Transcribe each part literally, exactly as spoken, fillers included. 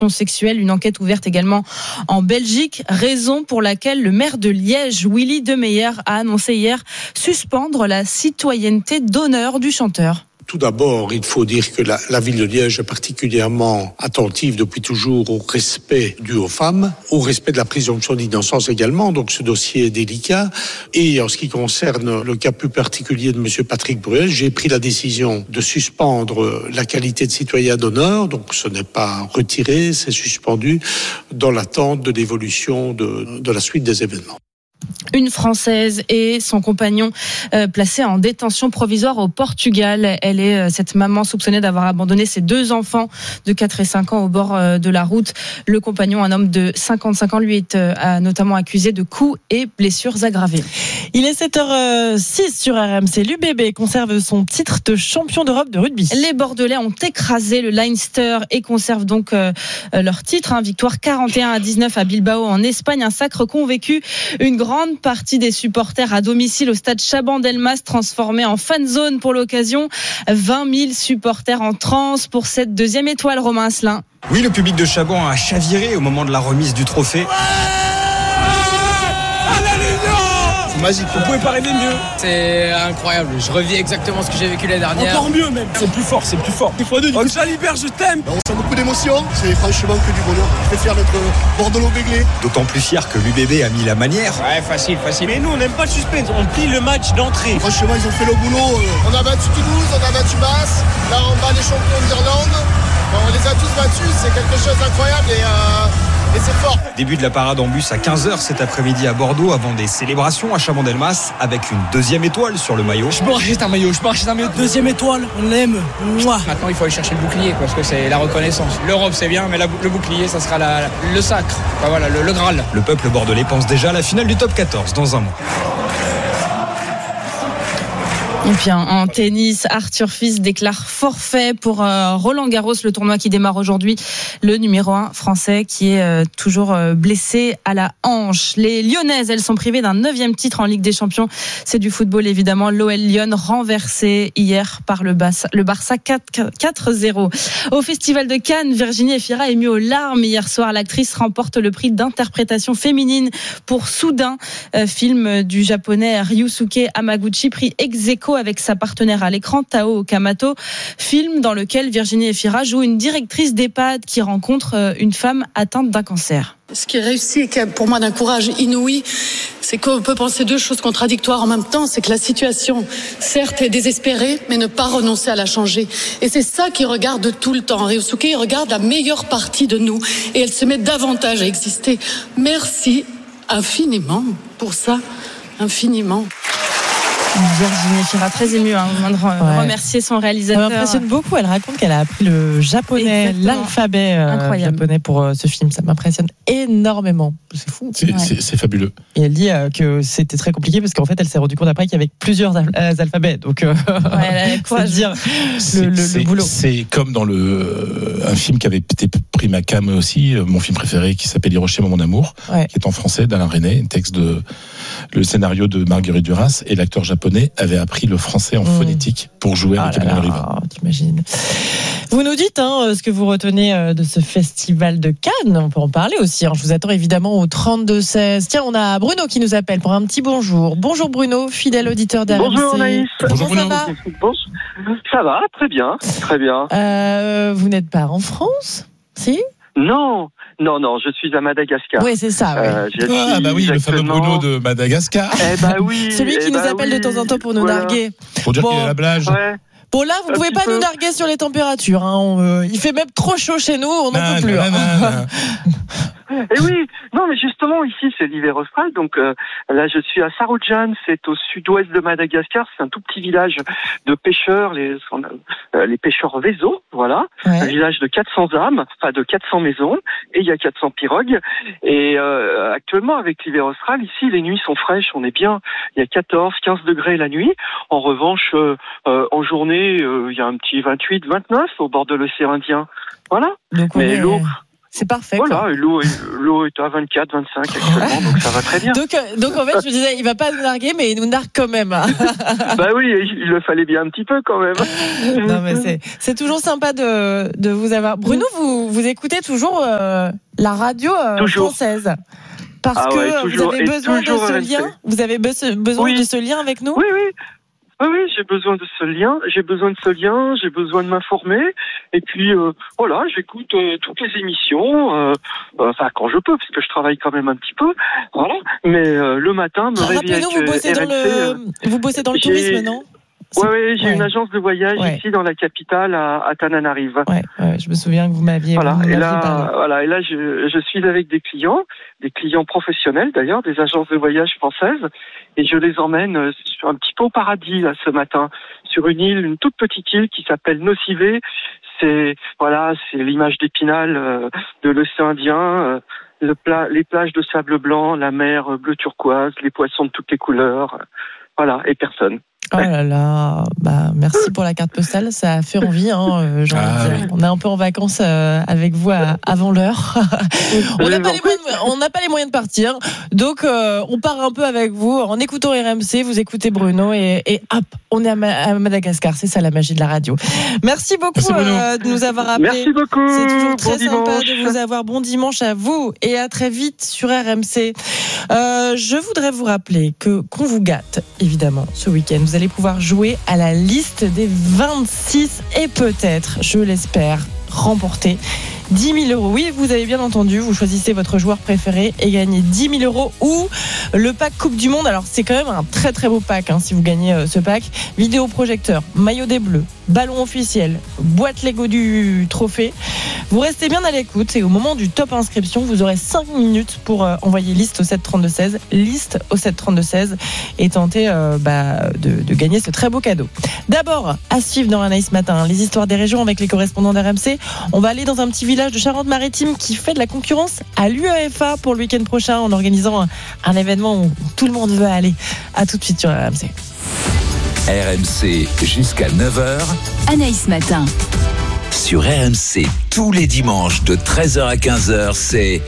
sexuelle. Une enquête ouverte également en Belgique, raison pour laquelle le maire de Liège, Willy Demeyer, a annoncé hier suspendre la citoyenneté d'honneur du chanteur. Tout d'abord, il faut dire que la, la ville de Liège est particulièrement attentive depuis toujours au respect dû aux femmes, au respect de la présomption d'innocence également, donc ce dossier est délicat. Et en ce qui concerne le cas plus particulier de M. Patrick Bruel, j'ai pris la décision de suspendre la qualité de citoyen d'honneur, donc ce n'est pas retiré, c'est suspendu dans l'attente de l'évolution de, de la suite des événements. Une Française et son compagnon euh, placés en détention provisoire au Portugal. Elle est euh, cette maman soupçonnée d'avoir abandonné ses deux enfants de quatre et cinq ans au bord euh, de la route. Le compagnon, un homme de cinquante-cinq ans, lui est euh, notamment accusé de coups et blessures aggravées. Il est sept heures six sur R M C. L'U B B conserve son titre de champion d'Europe de rugby. Les Bordelais ont écrasé le Leinster et conservent donc euh, leur titre. Hein. Victoire quarante et un à dix-neuf à Bilbao en Espagne. Un sacre qu'ont vécu une grande partie des supporters à domicile au stade Chaban-Delmas, transformé en fan zone pour l'occasion. vingt mille supporters en transe pour cette deuxième étoile, Romain Asselin. Oui, le public de Chaban a chaviré au moment de la remise du trophée. Magique. Vous pouvez pas rêver mieux. C'est incroyable. Je revis exactement ce que j'ai vécu l'année dernière. Encore mieux même. C'est plus fort, c'est plus fort. Oh, Jalibert, je t'aime. On sent beaucoup d'émotions. C'est franchement que du bonheur. Je vais faire notre Bordeaux-Béglé. D'autant plus fier que l'U B B a mis la manière. Ouais, facile, facile. Mais nous, on n'aime pas le suspense. On plie le match d'entrée. Franchement, ils ont fait le boulot. On a battu Toulouse, on a battu Basse. Là, on bat les champions d'Irlande. On les a tous battus. C'est quelque chose d'incroyable et... Euh... Et c'est fort. Début de la parade en bus à quinze heures cet après-midi à Bordeaux avant des célébrations à Chaban-Delmas avec une deuxième étoile sur le maillot. Je peux racheter un maillot, je peux racheter un maillot. Deuxième étoile, on l'aime. Mouah. Maintenant, il faut aller chercher le bouclier parce que c'est la reconnaissance. L'Europe, c'est bien, mais la, le bouclier, ça sera la, le sacre. Enfin, voilà, le, le Graal. Le peuple bordelais pense déjà à la finale du top quatorze dans un mois. Et puis en tennis, Arthur Fils déclare forfait pour euh, Roland Garros, le tournoi qui démarre aujourd'hui. Le numéro un français qui est euh, toujours euh, blessé à la hanche. Les Lyonnaises, elles sont privées d'un neuvième titre en Ligue des Champions. C'est du football évidemment. L'O L Lyon renversé hier par le, Bas- le Barça quatre zéro. Au Festival de Cannes, Virginie Efira est émue aux larmes hier soir. L'actrice remporte le prix d'interprétation féminine pour Soudain, euh, film du japonais Ryusuke Hamaguchi, prix ex aequo avec sa partenaire à l'écran, Tao Okamoto, film dans lequel Virginie Efira joue une directrice d'EHPAD qui rencontre une femme atteinte d'un cancer. Ce qui est réussi et qui est pour moi d'un courage inouï, c'est qu'on peut penser deux choses contradictoires en même temps. C'est que la situation, certes, est désespérée, mais ne pas renoncer à la changer. Et c'est ça qu'il regarde tout le temps. Ryusuke, il regarde la meilleure partie de nous et elle se met davantage à exister. Merci infiniment pour ça, infiniment. Virginie Efira, très émue, hein, on va ouais. remercier son réalisateur. Ça m'impressionne beaucoup. Elle raconte qu'elle a appris le japonais, Exactement. l'alphabet euh, japonais pour euh, ce film. Ça m'impressionne énormément. C'est fou. C'est, ouais. c'est, c'est fabuleux. Et elle dit euh, que c'était très compliqué parce qu'en fait, elle s'est rendue compte après qu'il y avait plusieurs al- alphabets. Donc, euh, ouais, c'est dire c'est, le, le, c'est, le boulot. C'est comme dans le un film qui avait été pris ma cam aussi, mon film préféré, qui s'appelle Hiroshima mon amour, ouais. qui est en français d'Alain Resnais, un texte de le scénario de Marguerite Duras, et l'acteur japonais avait appris le français en mmh. phonétique pour jouer ah avec Emmanuel Riva. T'imagines. Vous nous dites hein, ce que vous retenez de ce festival de Cannes. On peut en parler aussi. Hein. Je vous attends évidemment au trente-deux seize. Tiens, on a Bruno qui nous appelle pour un petit bonjour. Bonjour Bruno, fidèle auditeur d'R M C. Bonjour Naïs. Bonjour Bruno. Ça va, ça va, très bien, très bien. Euh, vous n'êtes pas en France, si ? Non, non, non, je suis à Madagascar. Oui, c'est ça. Ouais. Euh, ah, bah oui, exactement... le fameux Bruno de Madagascar. Eh bah oui. Celui qui eh nous bah appelle oui. de temps en temps pour nous voilà. narguer. Pour dire bon. qu'il y a la blage. Ouais. Bon, là, vous ne pouvez pas peu. nous narguer sur les températures. Hein. On, euh, il fait même trop chaud chez nous, on n'en peut plus. Nah, nah, nah. Et oui, non, mais justement, ici, c'est l'hiver austral. Donc euh, là, je suis à Saroudjan, c'est au sud-ouest de Madagascar. C'est un tout petit village de pêcheurs, les, euh, les pêcheurs Vezo, voilà. Ouais. Un village de quatre cents âmes, enfin de quatre cents maisons, et il y a quatre cents pirogues. Et euh, actuellement, avec l'hiver austral, ici, les nuits sont fraîches, on est bien. Il y a quatorze, quinze degrés la nuit. En revanche, euh, euh, en journée, euh, il y a un petit vingt-huit, vingt-neuf au bord de l'océan Indien. Voilà. Donc mais est... l'eau... C'est parfait. Voilà, quoi. et l'eau, est, l'eau est à vingt-quatre, vingt-cinq actuellement, donc ça va très bien. Donc, euh, donc en fait, je me disais, il va pas nous narguer, mais il nous nargue quand même. Bah oui, il le fallait bien un petit peu quand même. Non, mais c'est, c'est toujours sympa de, de vous avoir. Bruno, vous, vous écoutez toujours euh, la radio euh, toujours. française parce ah que ouais, toujours, vous avez besoin de ce resté. lien. Vous avez be- besoin oui. de ce lien avec nous. Oui, oui. Oui, oui, j'ai besoin de ce lien, j'ai besoin de ce lien, j'ai besoin de m'informer. Et puis, euh, voilà, j'écoute euh, toutes les émissions, euh, enfin, quand je peux, parce que je travaille quand même un petit peu, voilà. Mais euh, le matin, me ah, réveiller avec vous bossez, dans le, vous bossez dans le tourisme, non ? Oui, ouais, j'ai ouais. une agence de voyage ouais. ici dans la capitale à, à Tananarive. Ouais, ouais, je me souviens que vous m'aviez. Voilà, vous et m'aviez là, parlé. voilà, et là, je, je suis avec des clients, des clients professionnels d'ailleurs, des agences de voyage françaises, et je les emmène sur un petit peu au paradis là ce matin, sur une île, une toute petite île qui s'appelle Nocivé. C'est voilà, c'est l'image d'Épinal euh, de l'océan Indien. Euh, le pla- les plages de sable blanc, la mer bleu turquoise, les poissons de toutes les couleurs, euh, voilà, et personne. Oh là là, bah merci pour la carte postale, ça a fait envie. Hein, j'ai ah, envie de dire. Oui. On est un peu en vacances euh, avec vous à, avant l'heure. on n'a pas, pas les moyens de partir, donc euh, on part un peu avec vous en écoutant R M C. Vous écoutez Bruno et, et hop, on est à, Ma- à Madagascar. C'est ça la magie de la radio. Merci beaucoup merci euh, de nous avoir appelés. Merci beaucoup. C'est toujours très bon sympa dimanche. de vous avoir. Bon dimanche à vous et à très vite sur R M C. Euh, je voudrais vous rappeler que qu'on vous gâte évidemment ce week-end. Vous allez pouvoir jouer à la liste des vingt-six et peut-être, je l'espère, remporter dix mille euros. Oui, vous avez bien entendu, vous choisissez votre joueur préféré et gagnez dix mille euros ou le pack Coupe du Monde. Alors, c'est quand même un très très beau pack hein, si vous gagnez euh, ce pack. Vidéoprojecteur, maillot des Bleus, ballon officiel, boîte Lego du trophée. Vous restez bien à l'écoute et au moment du top inscription, vous aurez cinq minutes pour euh, envoyer liste au sept trente-deux seize, liste au sept trente-deux seize et tenter euh, bah, de, de gagner ce très beau cadeau. D'abord, à suivre dans Anaïs Matin, les histoires des régions avec les correspondants d'R M C. On va aller dans un petit village de Charente-Maritime qui fait de la concurrence à l'U E F A pour le week-end prochain en organisant un, un événement où tout le monde veut aller. À tout de suite sur R M C. R M C jusqu'à neuf heures. Anaïs Matin. Sur R M C, tous les dimanches de treize heures à quinze heures, c'est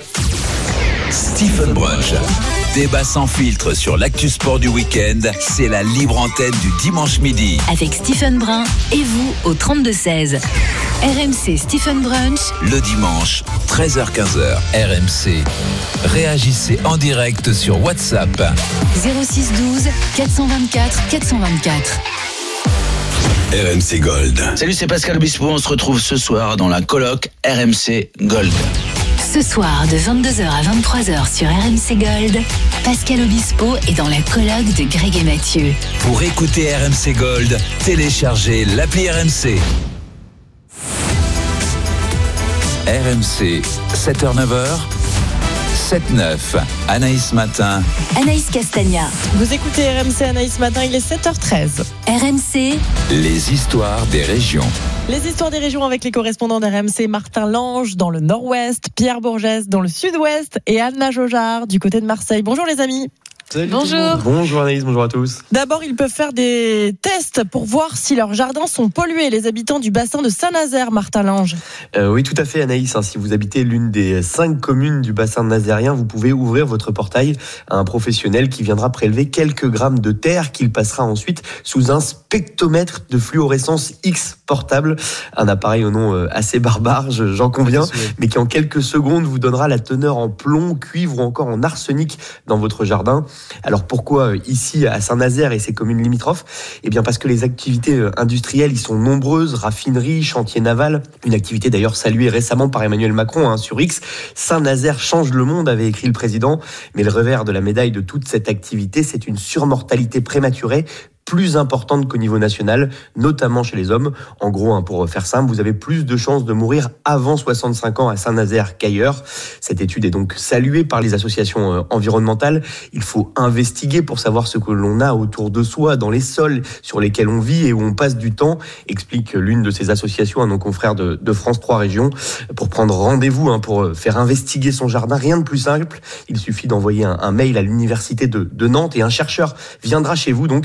Stephen Brunch. Débat sans filtre sur l'actu sport du week-end, c'est la libre antenne du dimanche midi. Avec Stephen Brun et vous au trente-deux seize. R M C Stephen Brunch. Le dimanche, treize heures quinze heures, R M C. Réagissez en direct sur WhatsApp. zéro six douze quatre cent vingt-quatre quatre cent vingt-quatre. R M C Gold. Salut, c'est Pascal Obispo. On se retrouve ce soir dans la coloc R M C Gold. Ce soir, de vingt-deux heures à vingt-trois heures sur R M C Gold, Pascal Obispo est dans la coloc de Greg et Mathieu. Pour écouter R M C Gold, téléchargez l'appli R M C. R M C, sept heures neuf heures, sept neuf, Anaïs Matin. Anaïs Castagna. Vous écoutez R M C Anaïs Matin, il est sept heures treize. R M C. Les histoires des régions. Les histoires des régions avec les correspondants d'R M C, Martin Lange dans le nord-ouest, Pierre Bourgès dans le sud-ouest et Anna Jaujard du côté de Marseille. Bonjour les amis. Salut bonjour. Bonjour Anaïs, bonjour à tous. D'abord, ils peuvent faire des tests pour voir si leurs jardins sont pollués. Les habitants du bassin de Saint-Nazaire, Martin Lange. Euh, oui, tout à fait Anaïs. Si vous habitez l'une des cinq communes du bassin nazérien, vous pouvez ouvrir votre portail à un professionnel qui viendra prélever quelques grammes de terre qu'il passera ensuite sous un spectromètre de fluorescence X portable. Un appareil au nom assez barbare, j'en conviens, mais qui en quelques secondes vous donnera la teneur en plomb, cuivre ou encore en arsenic dans votre jardin. Alors pourquoi ici à Saint-Nazaire et ses communes limitrophes ? Eh bien parce que les activités industrielles y sont nombreuses, raffineries, chantiers navals, une activité d'ailleurs saluée récemment par Emmanuel Macron hein, sur X. Saint-Nazaire change le monde, avait écrit le président, mais le revers de la médaille de toute cette activité, c'est une surmortalité prématurée, plus importante qu'au niveau national, notamment chez les hommes. En gros, hein, pour faire simple, vous avez plus de chances de mourir avant soixante-cinq ans à Saint-Nazaire qu'ailleurs. Cette étude est donc saluée par les associations euh, environnementales. Il faut investiguer pour savoir ce que l'on a autour de soi, dans les sols sur lesquels on vit et où on passe du temps, explique l'une de ces associations à nos confrères de, de France trois Régions. Pour prendre rendez-vous, hein, pour faire investiguer son jardin, rien de plus simple. Il suffit d'envoyer un, un mail à l'université de, de Nantes et un chercheur viendra chez vous donc et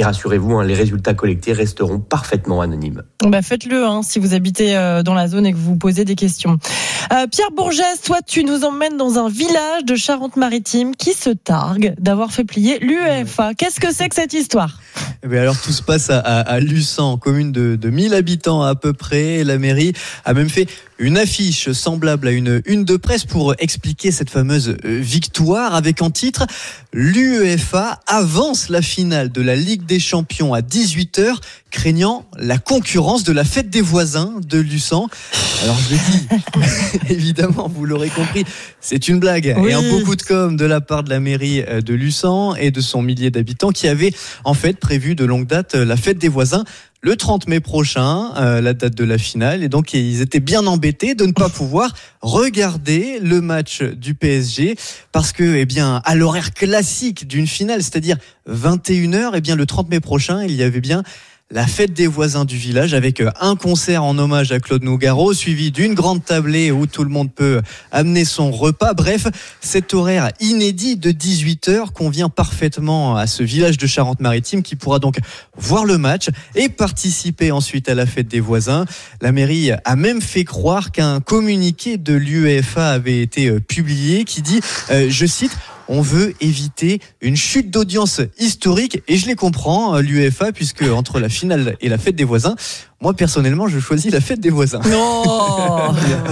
rassurez-vous, hein, les résultats collectés resteront parfaitement anonymes. Bah faites-le hein, si vous habitez euh, dans la zone et que vous vous posez des questions. Euh, Pierre Bourgès, toi tu nous emmènes dans un village de Charente-Maritime qui se targue d'avoir fait plier l'UEFA. Qu'est-ce que c'est que cette histoire ? Eh bien alors tout se passe à, à, à Luçan, commune de, de mille habitants à peu près. La mairie a même fait une affiche semblable à une une de presse pour expliquer cette fameuse victoire avec en titre « L'UEFA avance la finale de la Ligue des Champions à dix-huit heures, craignant la concurrence de la fête des voisins de Luçan ». Alors je l'ai dit, évidemment, vous l'aurez compris, c'est une blague. Oui. Et un beau coup de com' de la part de la mairie de Luçan et de son millier d'habitants qui avait en fait prévu de longue date la fête des voisins le trente mai prochain, euh, la date de la finale. Et donc, ils étaient bien embêtés de ne pas pouvoir regarder le match du P S G parce que, eh bien, à l'horaire classique d'une finale, c'est-à-dire vingt et une heures, eh bien, le trente mai prochain, il y avait bien la fête des voisins du village avec un concert en hommage à Claude Nougaro suivi d'une grande tablée où tout le monde peut amener son repas. Bref, cet horaire inédit de dix-huit heures convient parfaitement à ce village de Charente-Maritime qui pourra donc voir le match et participer ensuite à la fête des voisins. La mairie a même fait croire qu'un communiqué de l'UEFA avait été publié qui dit, euh, je cite, on veut éviter une chute d'audience historique et je les comprends, l'UEFA, puisque entre la finale et la fête des voisins, moi personnellement je choisis la fête des voisins. Non, non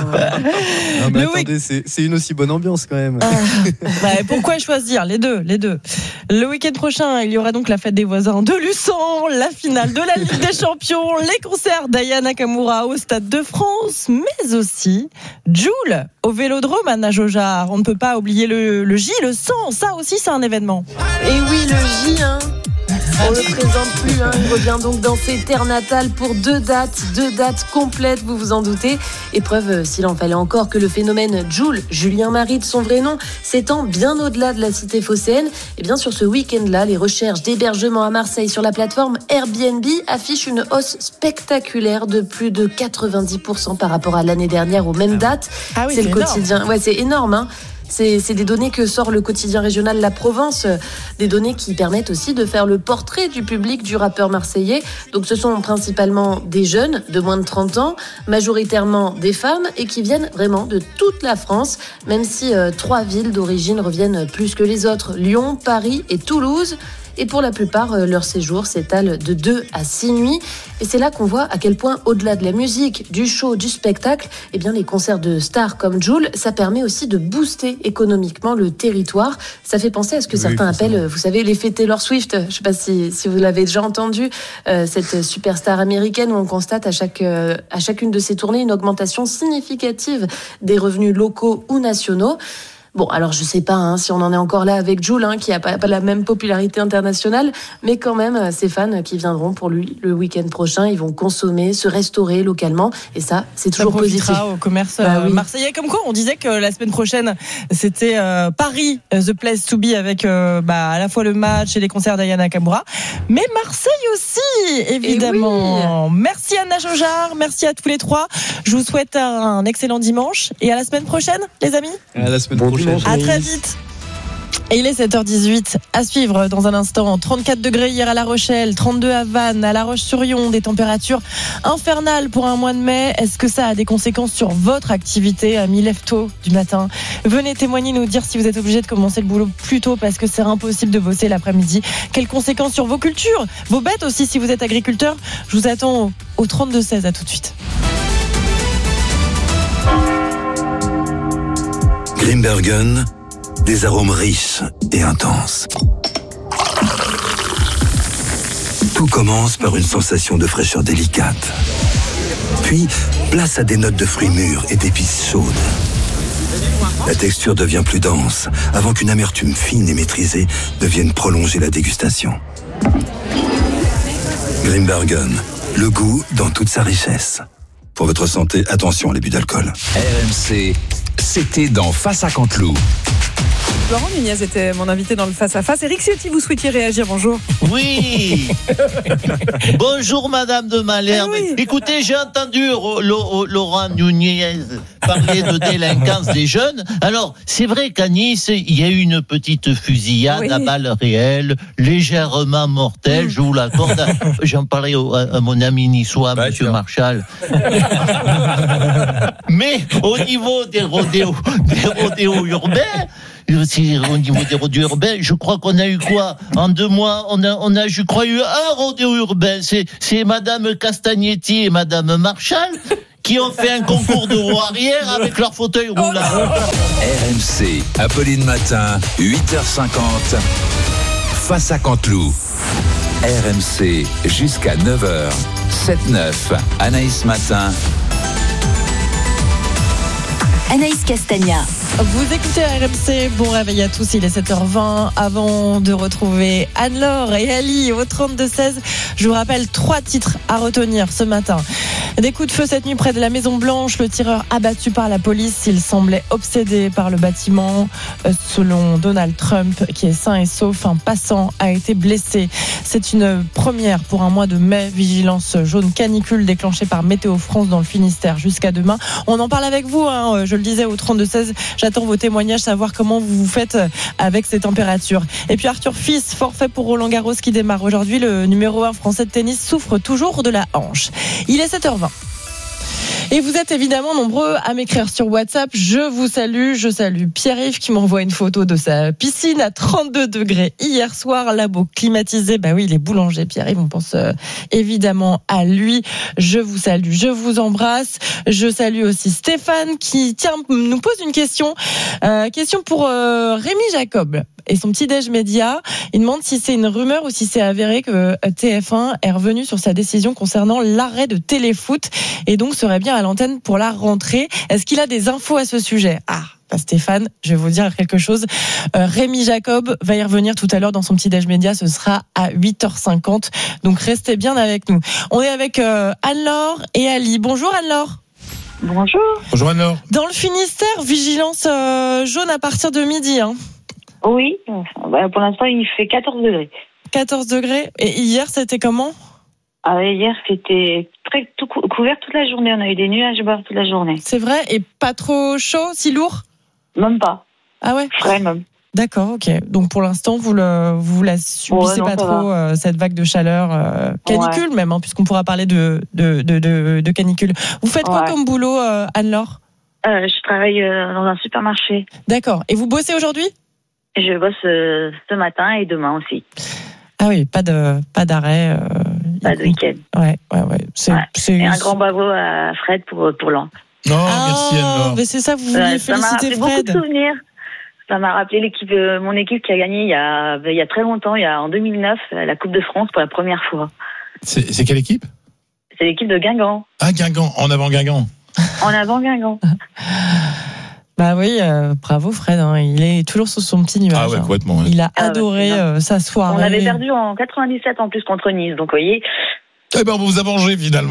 mais le attendez, week- c'est, c'est une aussi bonne ambiance quand même. Ah, bah, pourquoi choisir les deux, les deux. Le week-end prochain, il y aura donc la fête des voisins de Luçon, la finale de la Ligue des Champions, les concerts d'Aya Nakamura au Stade de France, mais aussi Jul au Vélodrome à Najojar. On ne peut pas oublier le, le J, le sang, ça aussi c'est un événement. Et oui, le J, hein. On ne le présente plus, hein. Il revient donc dans ses terres natales pour deux dates, deux dates complètes, vous vous en doutez. Et preuve, s'il en fallait encore, que le phénomène Jul, Julien Marie de son vrai nom, s'étend bien au-delà de la cité phocéenne. Et bien sur ce week-end-là, les recherches d'hébergement à Marseille sur la plateforme Airbnb affichent une hausse spectaculaire de plus de quatre-vingt-dix pour cent par rapport à l'année dernière aux mêmes dates. Ah oui, c'est, c'est le énorme. quotidien. Ouais, c'est énorme, hein. C'est, c'est des données que sort le quotidien régional La Provence, des données qui permettent aussi de faire le portrait du public du rappeur marseillais. Donc ce sont principalement des jeunes de moins de trente ans, majoritairement des femmes et qui viennent vraiment de toute la France, même si euh, trois villes d'origine reviennent plus que les autres, Lyon, Paris et Toulouse. Et pour la plupart, leur séjour s'étale de deux à six nuits. Et c'est là qu'on voit à quel point, au-delà de la musique, du show, du spectacle, eh bien, les concerts de stars comme Jul, ça permet aussi de booster économiquement le territoire. Ça fait penser à ce que oui, certains appellent, vous savez, l'effet Taylor Swift. Je ne sais pas si, si vous l'avez déjà entendu, euh, cette superstar américaine où on constate à, chaque, euh, à chacune de ses tournées une augmentation significative des revenus locaux ou nationaux. Bon, alors je sais pas hein, si on en est encore là avec Jul, hein, qui a pas, pas la même popularité internationale, mais quand même, ces fans qui viendront pour lui le week-end prochain, ils vont consommer, se restaurer localement, et ça, c'est toujours ça positif. Au commerce bah, oui. marseillais. Comme quoi, on disait que la semaine prochaine, c'était euh, Paris, the place to be, avec euh, bah, à la fois le match et les concerts d'Aya Nakamura, mais Marseille aussi, évidemment. Oui. Merci Anna Jojar, merci à tous les trois. Je vous souhaite un excellent dimanche et à la semaine prochaine, les amis. À la semaine prochaine. À très vite. Et il est sept heures dix-huit. À suivre dans un instant. trente-quatre degrés hier à La Rochelle, trente-deux à Vannes, à La Roche-sur-Yon. Des températures infernales pour un mois de mai. Est-ce que ça a des conséquences sur votre activité à mi-lève tôt du matin? Venez témoigner, nous dire si vous êtes obligé de commencer le boulot plus tôt parce que c'est impossible de bosser l'après-midi. Quelles conséquences sur vos cultures, vos bêtes aussi si vous êtes agriculteur? Je vous attends au trente-deux seize. À tout de suite. Grimbergen, des arômes riches et intenses. Tout commence par une sensation de fraîcheur délicate. Puis, place à des notes de fruits mûrs et d'épices chaudes. La texture devient plus dense, avant qu'une amertume fine et maîtrisée ne vienne prolonger la dégustation. Grimbergen, le goût dans toute sa richesse. Pour votre santé, attention à l'abus d'alcool. R M C, c'était dans Face à Canteloup. Laurent Nunez était mon invité dans le face-à-face. Eric Ciotti, vous souhaitiez réagir, bonjour. Oui. Bonjour Madame de Malherbe. Eh oui. Écoutez, j'ai entendu Laurent Nunez parler de délinquance des jeunes. Alors, c'est vrai qu'à Nice, il y a eu une petite fusillade oui. à balles réelles, légèrement mortelle, mmh. je vous l'accorde. J'en parlais à, à mon ami niçois, bah, Monsieur Marchal. Mais au niveau des rodéos, des rodéos urbains, au niveau des rodéos urbains, je crois qu'on a eu quoi en deux mois, on a, on a, je crois, eu un rodéo urbain. C'est, c'est Madame Castagnetti et Madame Marchal qui ont fait un concours de roues arrière avec leur fauteuil roulant. R M C, Apolline Matin, huit heures cinquante, Face à Canteloup. R M C, jusqu'à neuf heures, sept neuf, Anaïs Matin. Anaïs Castagna. Vous écoutez R M C, bon réveil à tous, il est sept heures vingt. Avant de retrouver Anne-Laure et Ali au trente-deux seize, je vous rappelle trois titres à retenir ce matin. Des coups de feu cette nuit près de la Maison Blanche, le tireur abattu par la police, il semblait obsédé par le bâtiment. Selon Donald Trump, qui est sain et sauf, un passant a été blessé. C'est une première pour un mois de mai, vigilance jaune canicule déclenchée par Météo France dans le Finistère jusqu'à demain. On en parle avec vous, hein, je le disais au trente-deux seize, j'attends vos témoignages, savoir comment vous vous faites avec ces températures. Et puis Arthur Fils, forfait pour Roland Garros qui démarre aujourd'hui, le numéro un français de tennis souffre toujours de la hanche. Il est sept heures vingt. Et vous êtes évidemment nombreux à m'écrire sur WhatsApp. Je vous salue, je salue Pierre-Yves qui m'envoie une photo de sa piscine à trente-deux degrés hier soir, labo climatisé. Bah oui, il est boulanger, Pierre-Yves, on pense euh, évidemment à lui. Je vous salue, je vous embrasse. Je salue aussi Stéphane qui, tiens, nous pose une question. Euh, question pour euh, Rémi Jacob et son petit déj média. Il demande si c'est une rumeur ou si c'est avéré que T F un est revenu sur sa décision concernant l'arrêt de Téléfoot et donc serait bien à l'antenne pour la rentrée. Est-ce qu'il a des infos à ce sujet ? Ah, bah Stéphane, je vais vous dire quelque chose. Euh, Rémi Jacob va y revenir tout à l'heure dans son petit déj média. Ce sera à huit heures cinquante. Donc restez bien avec nous. On est avec euh, Anne-Laure et Ali. Bonjour Anne-Laure. Bonjour. Bonjour Anne-Laure. Dans le Finistère, vigilance euh, jaune à partir de midi. Hein. Oui, pour l'instant il fait quatorze degrés. quatorze degrés. Et hier c'était comment ? Ah, hier c'était très tout cou- couvert toute la journée. On a eu des nuages bas toute la journée. C'est vrai ? Et pas trop chaud, si lourd ? Même pas. Ah ouais ? Frais même. D'accord, ok. Donc pour l'instant, vous le, vous la subissez ouais, non, pas trop euh, cette vague de chaleur, euh, canicule ouais. même, hein, puisqu'on pourra parler de de de de, de canicule. Vous faites quoi ouais. comme boulot, euh, Anne-Laure ? euh, Je travaille euh, dans un supermarché. D'accord. Et vous bossez aujourd'hui ? Je bosse euh, ce matin et demain aussi. Ah oui, pas de pas d'arrêt. Euh, pas de week-end. Ouais, ouais, ouais. C'est, ouais. c'est... Et un grand bravo à Fred pour pour l'an. Oh, ah, merci Anne-Laure. Mais c'est ça, vous vouliez euh, féliciter ça m'a rappelé Fred. Beaucoup de souvenirs. Ça m'a rappelé l'équipe, euh, mon équipe qui a gagné il y a il y a très longtemps, il y a en deux mille neuf, la Coupe de France pour la première fois. C'est, c'est quelle équipe ? C'est l'équipe de Guingamp. Ah Guingamp, en avant Guingamp. En avant Guingamp. Bah oui, euh, bravo Fred, hein. Il est toujours sur son petit nuage. Ah ouais, complètement. Ouais. Il a ah adoré ouais, euh, sa soirée. On avait perdu en quatre-vingt-dix-sept en plus contre Nice, donc vous voyez. Eh ben, on vous a mangé finalement.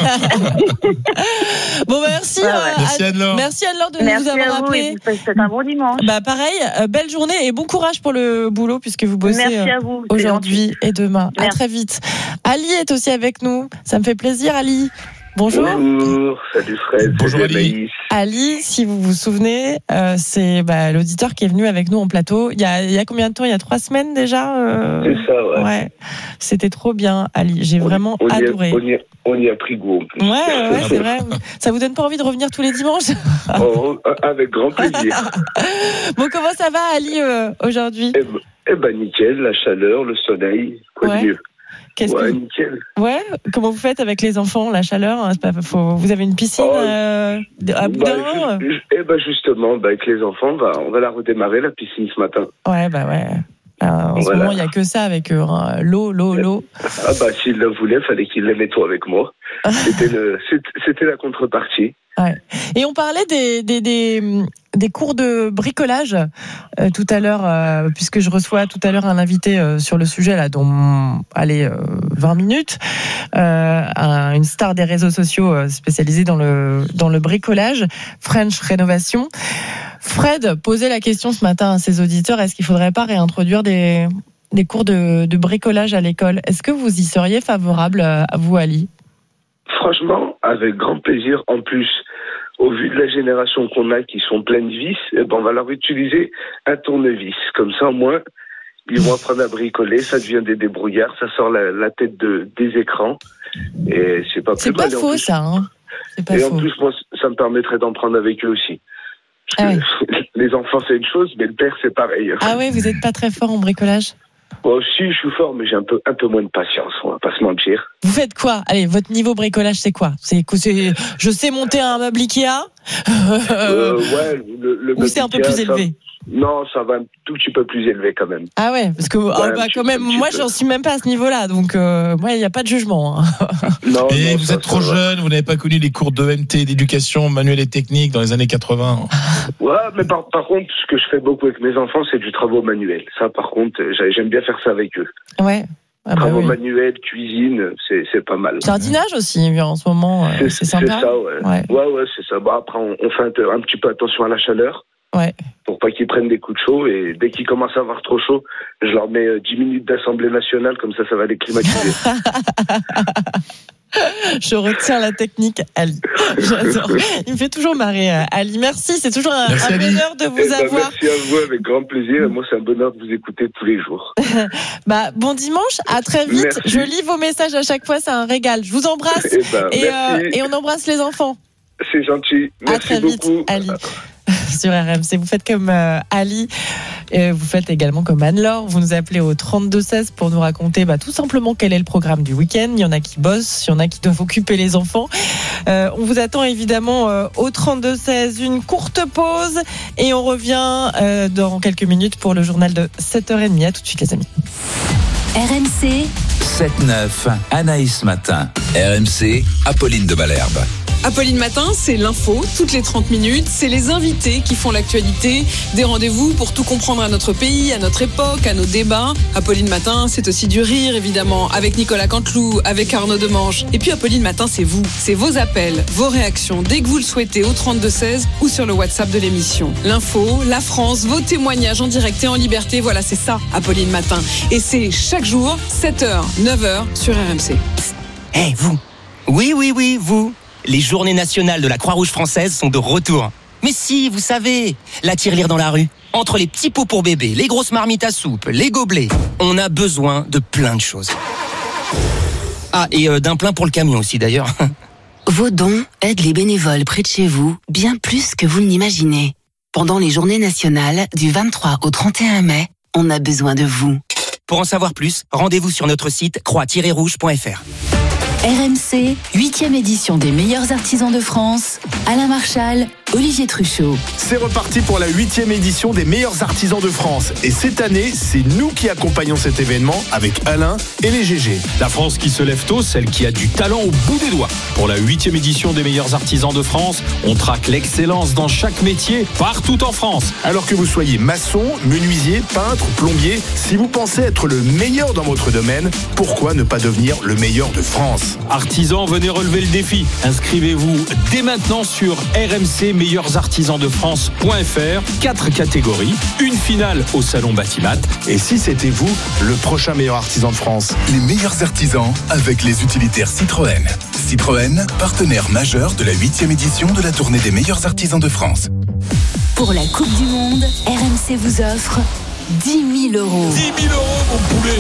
Bon, bah, merci. Ouais, ouais. Euh, merci Anne-Laure. Merci Anne-Laure de merci nous avoir à vous appelé. C'est un bon dimanche. Bah pareil, euh, belle journée et bon courage pour le boulot puisque vous bossez merci à vous, euh, aujourd'hui gentil. et demain. Merci. À très vite. Ali est aussi avec nous. Ça me fait plaisir, Ali. Bonjour. Bonjour, salut Fred. Bonjour salut Ali. Ali, si vous vous souvenez, euh, c'est bah, l'auditeur qui est venu avec nous en plateau. Il y a, il y a combien de temps ? Il y a trois semaines déjà euh... C'est ça, ouais. ouais. C'était trop bien, Ali. J'ai on, vraiment on adoré. Y a, on, y a, on y a pris goût en plus. Ouais, ouais, c'est vrai. Ça vous donne pas envie de revenir tous les dimanches ? Oh, avec grand plaisir. Bon, comment ça va, Ali, euh, aujourd'hui ? Eh ben, eh ben, nickel, la chaleur, le soleil, quoi ouais. de mieux. Qu'est-ce ouais, que... nickel. Ouais, comment vous faites avec les enfants, la chaleur hein, c'est pas... Faut... Vous avez une piscine oh, euh, à Boudin bah, ju- ju- Eh ben justement, bah, avec les enfants, bah, on va la redémarrer, la piscine, ce matin. Ouais, bah ouais. Euh, en voilà. ce moment, il n'y a que ça avec eux. Hein. L'eau, l'eau, l'eau. Ah bah, s'ils le voulaient, il fallait qu'ils les nettoient avec moi. C'était, le... C'était la contrepartie. Ouais. Et on parlait des, des, des, des cours de bricolage euh, tout à l'heure, euh, puisque je reçois tout à l'heure un invité euh, sur le sujet, là, dans allez, euh, vingt minutes, euh, un, une star des réseaux sociaux euh, spécialisée dans le, dans le bricolage, French Rénovation. Fred posait la question ce matin à ses auditeurs, est-ce qu'il ne faudrait pas réintroduire des, des cours de, de bricolage à l'école ? Est-ce que vous y seriez favorable, à vous, Ali ? Franchement, avec grand plaisir. En plus, au vu de la génération qu'on a qui sont pleines de vis, eh ben on va leur utiliser un tournevis. Comme ça, au moins, ils vont apprendre à bricoler, ça devient des débrouillards, ça sort la, la tête de, des écrans. Et c'est pas plus C'est pas mal. faux, ça. Hein. C'est pas et faux. en plus, moi, ça me permettrait d'en prendre avec eux aussi. Ah ouais. Les enfants, c'est une chose, mais le père, c'est pareil. Ah ouais, vous n'êtes pas très fort en bricolage ? Moi aussi, je suis fort, mais j'ai un peu, un peu moins de patience, on va pas se mentir. Vous faites quoi ? Allez, votre niveau bricolage, c'est quoi ? c'est, c'est, Je sais monter un meuble Ikea euh, Ouais, le, le Ou c'est un peu Ikea, plus ça, élevé ? Non, ça va un tout petit peu plus élevé quand même. Ah ouais, parce que Ouais, ah bah, un quand petit- même, un petit moi, peu. j'en suis même pas à ce niveau-là, donc euh, moi, il n'y a pas de jugement. Hein. Non, Et non, vous ça, êtes trop ça va. jeune, vous n'avez pas connu les cours d'E M T, d'éducation manuelle et technique dans les années quatre-vingts. Ouais, mais par, par contre, ce que je fais beaucoup avec mes enfants, c'est du travaux manuel. Ça, par contre, j'ai- j'aime bien faire ça avec eux. Ouais. Ah bah travaux oui. manuels, cuisine, c'est, c'est pas mal. Jardinage aussi, en ce moment, euh, C'est, c'est sympa. ça, ouais. Ouais. Ouais, ouais, c'est ça. Bon, après, on, on fait un, un petit peu attention à la chaleur. Ouais. Pour pas qu'ils prennent des coups de chaud. Et dès qu'ils commencent à avoir trop chaud, je leur mets euh, dix minutes d'Assemblée nationale, comme ça, ça va les climatiser. Je retiens la technique, Ali. J'adore. Il me fait toujours marrer, euh, Ali. Merci, c'est toujours un, Merci, un Ali. bonheur de vous Eh ben, avoir. merci à vous, avec grand plaisir. Moi, c'est un bonheur de vous écouter tous les jours. Bah, bon dimanche, à très vite. Merci. Je lis vos messages à chaque fois, c'est un régal. Je vous embrasse Eh ben, et, merci. euh, et on embrasse les enfants. C'est gentil. À Merci très vite, beaucoup. Ali. Sur R M C, vous faites comme euh, Ali, euh, vous faites également comme Anne-Laure, vous nous appelez au trente-deux seize pour nous raconter bah, tout simplement quel est le programme du week-end. Il y en a qui bossent, il y en a qui doivent occuper les enfants. Euh, on vous attend évidemment euh, au trente-deux seize, une courte pause et on revient euh, dans quelques minutes pour le journal de sept heures trente. À tout de suite les amis. R M C sept neuf, Anaïs Matin. R M C, Apolline de Malherbe. Apolline Matin, c'est l'info, toutes les trente minutes. C'est les invités qui font l'actualité. Des rendez-vous pour tout comprendre à notre pays, à notre époque, à nos débats. Apolline Matin, c'est aussi du rire, évidemment, avec Nicolas Canteloup, avec Arnaud Demange. Et puis Apolline Matin, c'est vous. C'est vos appels, vos réactions, dès que vous le souhaitez, au trente-deux seize ou sur le WhatsApp de l'émission. L'info, la France, vos témoignages en direct et en liberté. Voilà, c'est ça, Apolline Matin. Et c'est chaque jour, sept heures, neuf heures, sur R M C. Eh, hey, vous. Oui, oui, oui, vous. Les journées nationales de la Croix-Rouge française sont de retour. Mais si, vous savez, la tirelire dans la rue, entre les petits pots pour bébé, les grosses marmites à soupe, les gobelets, on a besoin de plein de choses. Ah, et euh, d'un plein pour le camion aussi d'ailleurs. Vos dons aident les bénévoles près de chez vous bien plus que vous ne l'imaginez. Pendant les journées nationales du vingt-trois au trente et un mai, on a besoin de vous. Pour en savoir plus, rendez-vous sur notre site croix tiret rouge point f r. R M C, huitième édition des meilleurs artisans de France. Alain Marchal, Olivier Truchot. C'est reparti pour la huitième édition des meilleurs artisans de France. Et cette année, c'est nous qui accompagnons cet événement avec Alain et les G G. La France qui se lève tôt, celle qui a du talent au bout des doigts. Pour la huitième édition des meilleurs artisans de France, on traque l'excellence dans chaque métier, partout en France. Alors que vous soyez maçon, menuisier, peintre, plombier, si vous pensez être le meilleur dans votre domaine, pourquoi ne pas devenir le meilleur de France ? Artisans, venez relever le défi. Inscrivez-vous dès maintenant sur R M C meilleurs artisans de France point f r. Quatre catégories, une finale au salon Batimat. Et si c'était vous, le prochain meilleur artisan de France? Les meilleurs artisans avec les utilitaires Citroën. Citroën, partenaire majeur de la huitième édition de la tournée des meilleurs artisans de France. Pour la Coupe du Monde, R M C vous offre dix mille euros. dix mille euros, mon poulet.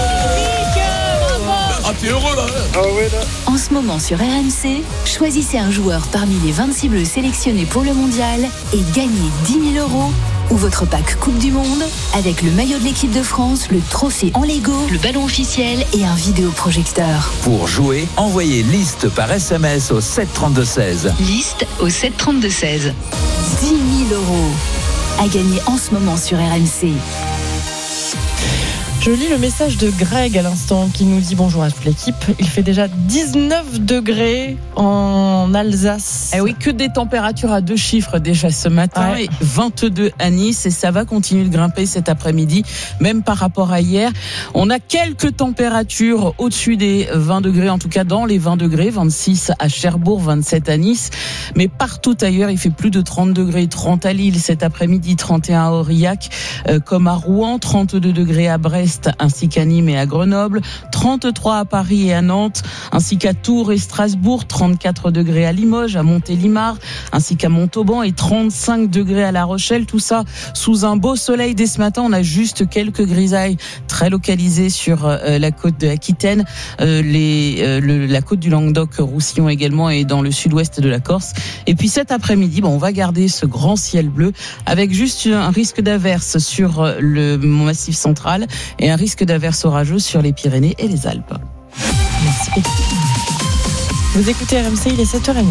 Ah, t'es heureux là? Ah ouais là. En ce moment sur R M C, choisissez un joueur parmi les vingt-six bleus sélectionnés pour le mondial et gagnez dix mille euros ou votre pack Coupe du Monde avec le maillot de l'équipe de France, le trophée en Lego, le ballon officiel et un vidéoprojecteur. Pour jouer, envoyez liste par S M S au sept trente-deux seize. Liste au sept trente-deux seize. dix mille euros à gagner en ce moment sur R M C. Je lis le message de Greg à l'instant qui nous dit bonjour à toute l'équipe. Il fait déjà dix-neuf degrés en Alsace. Eh oui, que des températures à deux chiffres déjà ce matin. Ouais. Et vingt-deux à Nice et ça va continuer de grimper cet après-midi, même par rapport à hier. On a quelques températures au-dessus des vingt degrés, en tout cas dans les vingt degrés, vingt-six à Cherbourg, vingt-sept à Nice. Mais partout ailleurs, il fait plus de trente degrés, trente à Lille cet après-midi, trente et un à Aurillac, euh, comme à Rouen, trente-deux degrés à Brest, ainsi qu'à Nîmes et à Grenoble, trente-trois à Paris et à Nantes, ainsi qu'à Tours et Strasbourg, trente-quatre degrés à Limoges, à Montélimar, ainsi qu'à Montauban et trente-cinq degrés à La Rochelle. Tout ça sous un beau soleil dès ce matin. On a juste quelques grisailles très localisées sur euh, la côte de Aquitaine, euh, les, euh, le, la côte du Languedoc-Roussillon également et dans le sud-ouest de la Corse. Et puis cet après-midi, bon, on va garder ce grand ciel bleu avec juste un risque d'averse sur le massif central et un risque d'averse orageuse sur les Pyrénées et les Alpes. Merci. Vous écoutez R M C, il est sept heures trente.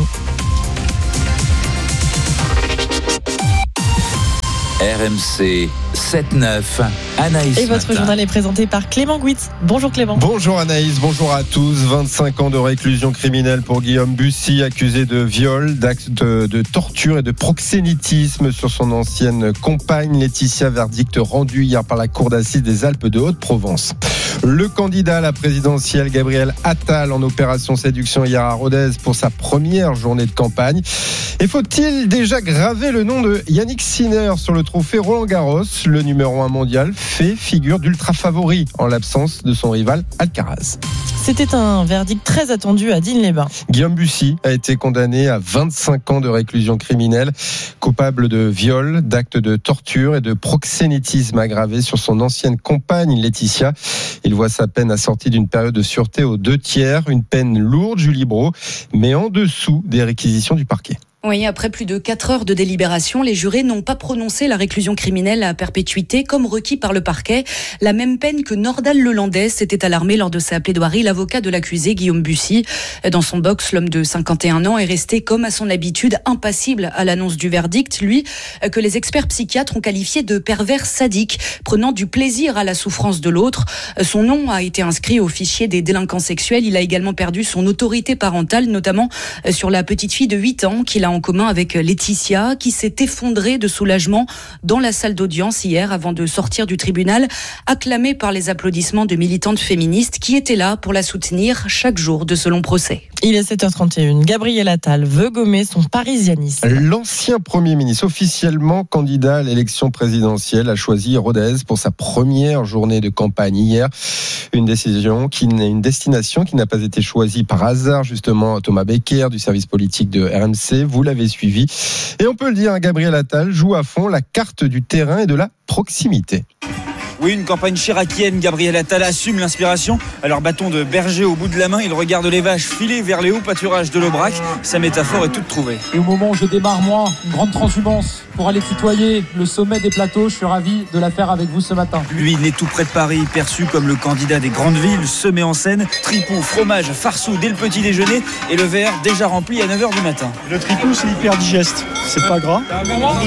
R M C sept neuf, Anaïs. Et votre Matin. journal est présenté par Clément Guitz. Bonjour Clément. Bonjour Anaïs, bonjour à tous. vingt-cinq ans de réclusion criminelle pour Guillaume Bussy, accusé de viol, d'actes de, de torture et de proxénétisme sur son ancienne compagne Laetitia. Verdict rendu hier par la cour d'assises des Alpes de Haute-Provence. Le candidat à la présidentielle Gabriel Attal en opération séduction hier à Rodez pour sa première journée de campagne. Et faut-il déjà graver le nom de Yannick Sinner sur le trophée Roland-Garros? Le numéro un mondial fait figure d'ultra favori en l'absence de son rival Alcaraz. C'était un verdict très attendu à Digne-les-Bains. Guillaume Bussy a été condamné à vingt-cinq ans de réclusion criminelle, coupable de viol, d'actes de torture et de proxénétisme aggravé sur son ancienne compagne Laetitia. Il voit sa peine assortie d'une période de sûreté aux deux tiers, une peine lourde, Julie Brault, mais en dessous des réquisitions du parquet. Oui, après plus de quatre heures de délibération, les jurés n'ont pas prononcé la réclusion criminelle à perpétuité comme requis par le parquet. La même peine que Nordal Lelandais s'était alarmé lors de sa plaidoirie. L'avocat de l'accusé, Guillaume Bussy, dans son box, l'homme de cinquante et un ans est resté comme à son habitude impassible à l'annonce du verdict. Lui, que les experts psychiatres ont qualifié de pervers sadique, prenant du plaisir à la souffrance de l'autre. Son nom a été inscrit au fichier des délinquants sexuels. Il a également perdu son autorité parentale, notamment sur la petite fille de huit ans qu'il a en commun avec Laetitia, qui s'est effondrée de soulagement dans la salle d'audience hier avant de sortir du tribunal, acclamée par les applaudissements de militantes féministes qui étaient là pour la soutenir chaque jour de ce long procès. Il est sept heures trente et une. Gabriel Attal veut gommer son parisianisme. L'ancien Premier ministre, officiellement candidat à l'élection présidentielle, a choisi Rodez pour sa première journée de campagne hier. Une décision qui n'est une destination qui n'a pas été choisie par hasard, justement. Thomas Becker du service politique de R M C, vous l'avez suivi. Et on peut le dire, Gabriel Attal joue à fond la carte du terrain et de la proximité. Oui, une campagne chiracienne. Gabriel Attal assume l'inspiration. Alors, bâton de berger au bout de la main, il regarde les vaches filer vers les hauts pâturages de l'Aubrac. Sa métaphore est toute trouvée. Et au moment où je démarre, moi, une grande transhumance pour aller tutoyer le sommet des plateaux, je suis ravi de la faire avec vous ce matin. Lui, né tout près de Paris, perçu comme le candidat des grandes villes, se met en scène. Tripou, fromage, farceau dès le petit déjeuner et le verre déjà rempli à neuf heures du matin. Le tripou, c'est hyper digeste. C'est pas gras. Ah,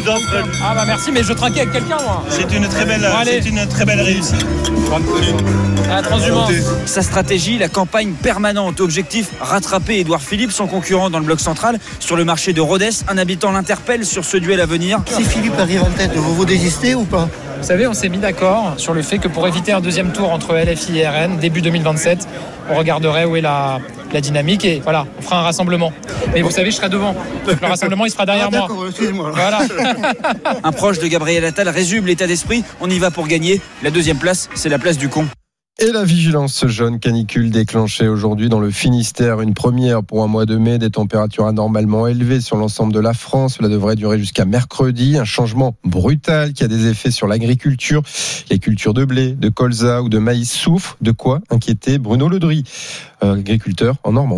ah bah merci, mais je trinquais avec quelqu'un, moi. C'est une très belle, bon, c'est une très belle réussite. La transhumance. Sa stratégie, la campagne permanente. Objectif, rattraper Édouard Philippe, son concurrent dans le bloc central. Sur le marché de Rodez, un habitant l'interpelle sur ce duel à venir. Si Philippe arrive en tête, vous vous désistez ou pas? Vous savez, on s'est mis d'accord sur le fait que pour éviter un deuxième tour entre L F I et R N, début deux mille vingt-sept, on regarderait où est la, la dynamique et voilà, on fera un rassemblement. Mais vous savez, je serai devant. Le rassemblement, il sera derrière ah, moi. D'accord, excusez-moi. Voilà. Un proche de Gabriel Attal résume l'état d'esprit. On y va pour gagner. La deuxième place, c'est la place du con. Et la vigilance jaune canicule déclenchée aujourd'hui dans le Finistère. Une première pour un mois de mai, des températures anormalement élevées sur l'ensemble de la France. Cela devrait durer jusqu'à mercredi. Un changement brutal qui a des effets sur l'agriculture. Les cultures de blé, de colza ou de maïs souffrent. De quoi inquiéter Bruno Ledry, agriculteur en Normandie.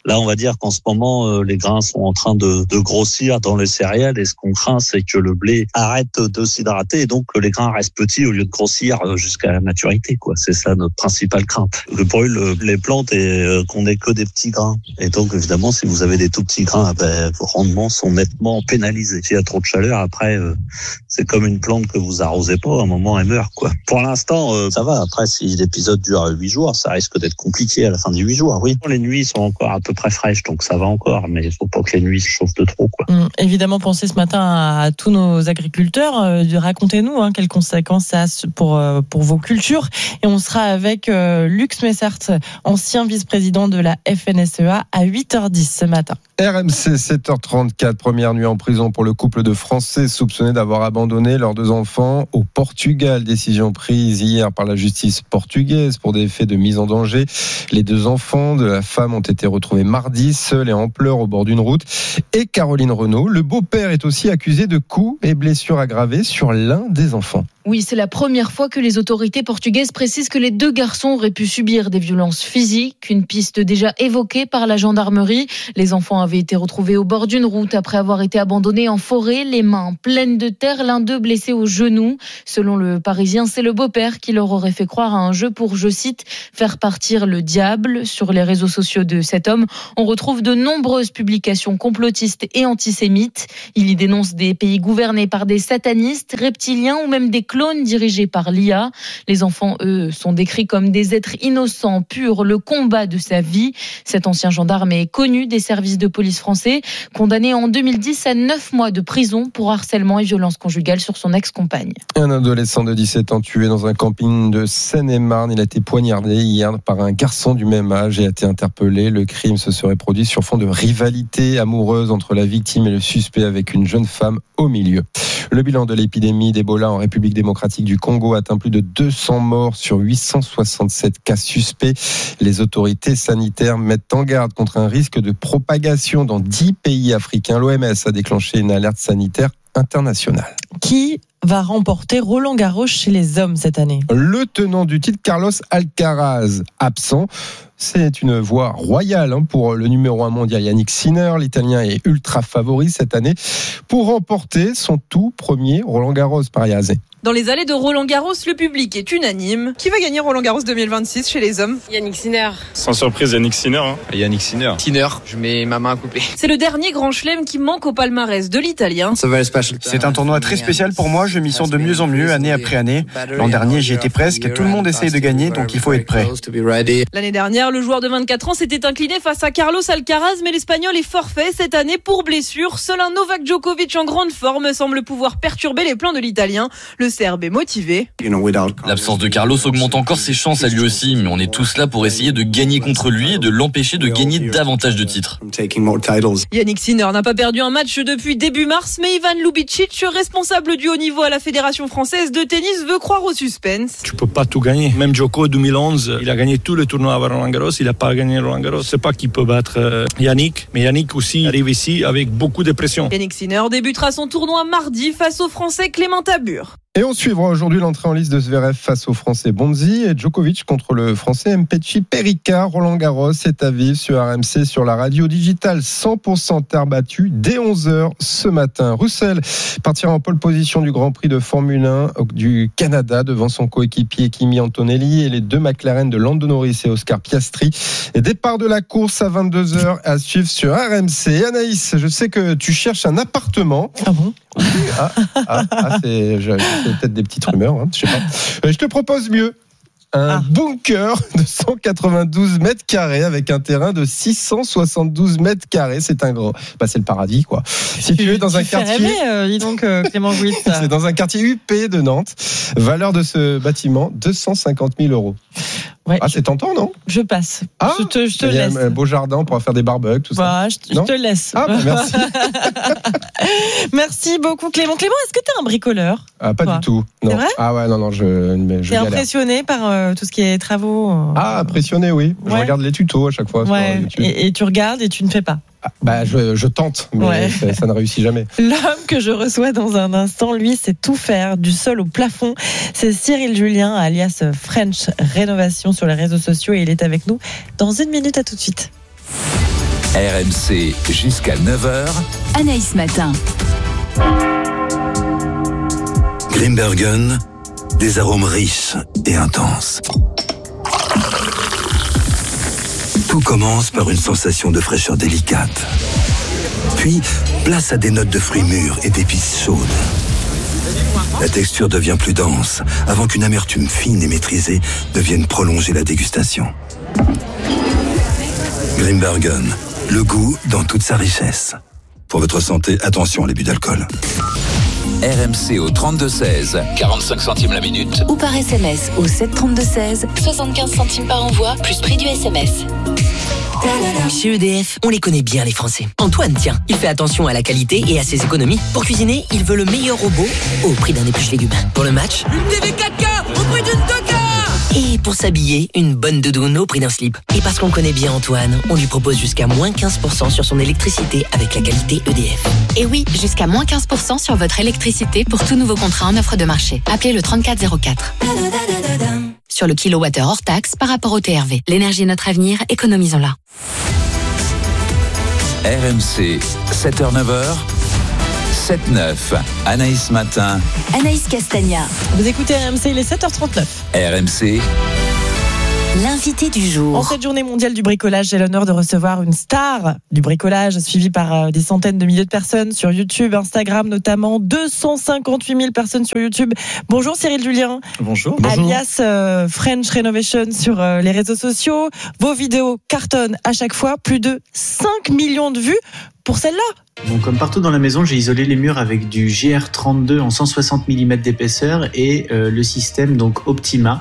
Là, on va dire qu'en ce moment, euh, les grains sont en train de, de grossir dans les céréales et ce qu'on craint, c'est que le blé arrête de s'hydrater et donc que les grains restent petits au lieu de grossir jusqu'à la maturité, quoi. C'est ça notre principale crainte. Le brûle les plantes et euh, qu'on n'ait que des petits grains. Et donc, évidemment, si vous avez des tout petits grains, ben, vos rendements sont nettement pénalisés. S'il y a trop de chaleur, après, euh, c'est comme une plante que vous arrosez pas, à un moment, elle meurt, quoi. Pour l'instant, euh, ça va. Après, si l'épisode dure huit jours, ça risque d'être compliqué à la fin des huit jours, oui. Les nuits sont encore à peu près fraîches, donc ça va encore, mais il faut pas que les nuits se chauffent de trop, quoi. Hum, évidemment, pensez ce matin à, à tous nos agriculteurs. Euh, racontez-nous hein, quelles conséquences ça a pour, euh, pour vos cultures. Et on sera avec euh, Lux Messert, ancien vice-président de la F N S E A, à huit heures dix ce matin. R M C sept heures trente-quatre, première nuit en prison pour le couple de Français soupçonnés d'avoir abandonné leurs deux enfants au Portugal. Décision prise hier par la justice portugaise pour des faits de mise en danger. Les deux enfants de la femme ont été retrouvés mardi, seuls et en pleurs au bord d'une route. Et Caroline Renaud, le beau-père, est aussi accusé de coups et blessures aggravées sur l'un des enfants. Oui, c'est la première fois que les autorités portugaises précisent que les deux garçons auraient pu subir des violences physiques, une piste déjà évoquée par la gendarmerie. Les enfants avaient été retrouvés au bord d'une route après avoir été abandonnés en forêt, les mains pleines de terre, l'un d'eux blessé au genou. Selon le Parisien, c'est le beau-père qui leur aurait fait croire à un jeu pour, je cite, faire partir le diable. Sur les réseaux sociaux de cet homme, on retrouve de nombreuses publications complotistes et antisémites. Il y dénonce des pays gouvernés par des satanistes, reptiliens ou même des clones dirigés par l'I A. Les enfants, eux, sont décrits comme des êtres innocents, purs, le combat de sa vie. Cet ancien gendarme est connu des services de police français, condamné en deux mille dix à neuf mois de prison pour harcèlement et violence conjugale sur son ex-compagne. Un adolescent de dix-sept ans tué dans un camping de Seine-et-Marne. Il a été poignardé hier par un garçon du même âge et a été interpellé. Le crime se serait produit sur fond de rivalité amoureuse entre la victime et le suspect, avec une jeune femme au milieu. Le bilan de l'épidémie d'Ebola en République démocratique du Congo atteint plus de deux cents morts sur huit cent soixante-sept cas suspects. Les autorités sanitaires mettent en garde contre un risque de propagation dans dix pays africains. L'O M S a déclenché une alerte sanitaire internationale. Qui va remporter Roland Garros chez les hommes cette année? Le tenant du titre, Carlos Alcaraz, absent. C'est une voie royale pour le numéro un mondial Yannick Sinner. L'Italien est ultra favori cette année pour remporter son tout premier Roland Garros, Paris-Azé. Dans les allées de Roland Garros, le public est unanime. Qui va gagner Roland Garros deux mille vingt-six chez les hommes? Yannick Sinner. Sans surprise, Yannick Sinner. Hein. Yannick Sinner. Sinner, je mets ma main à couper. C'est le dernier grand chelem qui manque au palmarès de l'Italien. C'est un tournoi très spécial pour moi, je m'y sens de mieux en mieux année après année. L'an dernier, j'y étais presque, tout le monde essaye de gagner, donc il faut être prêt. L'année dernière, le joueur de vingt-quatre ans s'était incliné face à Carlos Alcaraz, mais l'Espagnol est forfait cette année pour blessure. Seul un Novak Djokovic en grande forme semble pouvoir perturber les plans de l'Italien. Le Serbe est motivé. L'absence de Carlos augmente encore ses chances à lui aussi, mais on est tous là pour essayer de gagner contre lui et de l'empêcher de gagner davantage de titres. Yannick Sinner n'a pas perdu un match depuis début mars, mais Ivan Lubicic, responsable du haut niveau à la Fédération française de tennis, veut croire au suspense. Tu peux pas tout gagner. Même Djoko deux mille onze, il a gagné tous les tournois avant Roland Garros, il a pas gagné Roland Garros. C'est pas qui peut battre Yannick, mais Yannick aussi arrive ici avec beaucoup de pression. Yannick Sinner débutera son tournoi mardi face au Français Clément Tabur. Et on suivra aujourd'hui l'entrée en liste de Zverev face au Français Bonzi et Djokovic contre le Français Mpetshi Perika. Roland Garros est à vivre sur R M C, sur la radio digitale cent pour cent terre battue dès onze heures ce matin. Russell partira en pole position du Grand Prix de Formule un du Canada devant son coéquipier Kimi Antonelli et les deux McLaren de Lando Norris et Oscar Piastri. Et départ de la course à vingt-deux heures à suivre sur R M C. Anaïs, je sais que tu cherches un appartement. Ah bon? Oui, ah, ah, ah, c'est, je, c'est peut-être des petites rumeurs, hein, je sais pas. Je te propose mieux. Un ah. bunker de cent quatre-vingt-douze mètres carrés avec un terrain de six cent soixante-douze mètres carrés. C'est un gros. Bah, c'est le paradis, quoi. Situé dans tu un fais quartier. Rêver, euh, dis donc, euh, Clément Gouit. C'est dans un quartier huppé de Nantes. Valeur de ce bâtiment, deux cent cinquante mille euros. Ouais, ah, c'est tentant, non? Je passe. Ah, je te, je te il y a laisse. Un beau jardin, on pourra faire des barbecues, tout bah, ça. Je, je te laisse. Ah, bah, merci. Merci beaucoup, Clément. Clément, est-ce que tu es un bricoleur? Ah, pas toi? du tout. Non. C'est vrai? Ah ouais, non, non, je, je T'es impressionné par euh, tout ce qui est travaux? Euh... Ah, impressionné, oui. Je ouais. regarde les tutos à chaque fois. Ouais. Et, et tu regardes et tu ne fais pas? Bah, je, je tente, mais ouais. ça, ça ne réussit jamais. L'homme que je reçois dans un instant, lui, c'est tout faire, du sol au plafond. C'est Cyril Julien, alias French Rénovation sur les réseaux sociaux, et il est avec nous dans une minute. À tout de suite. R M C jusqu'à neuf heures. Anaïs Matin. Grimbergen, des arômes riches et intenses. Tout commence par une sensation de fraîcheur délicate. Puis, place à des notes de fruits mûrs et d'épices chaudes. La texture devient plus dense, avant qu'une amertume fine et maîtrisée ne vienne prolonger la dégustation. Grimbergen, le goût dans toute sa richesse. Pour votre santé, attention à l'abus d'alcool. R M C au trente-deux seize, quarante-cinq centimes la minute. Ou par S M S au sept trente-deux seize, soixante-quinze centimes par envoi, plus prix du S M S. Chez E D F, on les connaît bien les Français. Antoine, tiens, il fait attention à la qualité et à ses économies. Pour cuisiner, il veut le meilleur robot au prix d'un épluche légumes. Pour le match, une T V quatre K au prix d'une deux K. Et pour s'habiller, une bonne doudoune au prix d'un slip. Et parce qu'on connaît bien Antoine, on lui propose jusqu'à moins quinze pour cent sur son électricité avec la qualité E D F. Et oui, jusqu'à moins quinze pour cent sur votre électricité pour tout nouveau contrat en offre de marché. Appelez le trente-quatre zéro quatre. Sur le kilowattheure hors taxe par rapport au T R V. L'énergie est notre avenir, économisons-la. R M C, sept heures neuf heures. sept neuf, Anaïs Matin. Anaïs Castagna. Vous écoutez R M C, il est sept heures trente-neuf. R M C. L'invité du jour. En cette journée mondiale du bricolage, j'ai l'honneur de recevoir une star du bricolage, suivie par des centaines de milliers de personnes sur YouTube, Instagram notamment, deux cent cinquante-huit mille personnes sur YouTube. Bonjour Cyril Julien. Bonjour. Alias euh, French Renovation sur euh, les réseaux sociaux. Vos vidéos cartonnent à chaque fois, plus de cinq millions de vues pour celle-là. Bon, comme partout dans la maison, j'ai isolé les murs avec du G R trente-deux en cent soixante millimètres d'épaisseur et euh, le système donc Optima.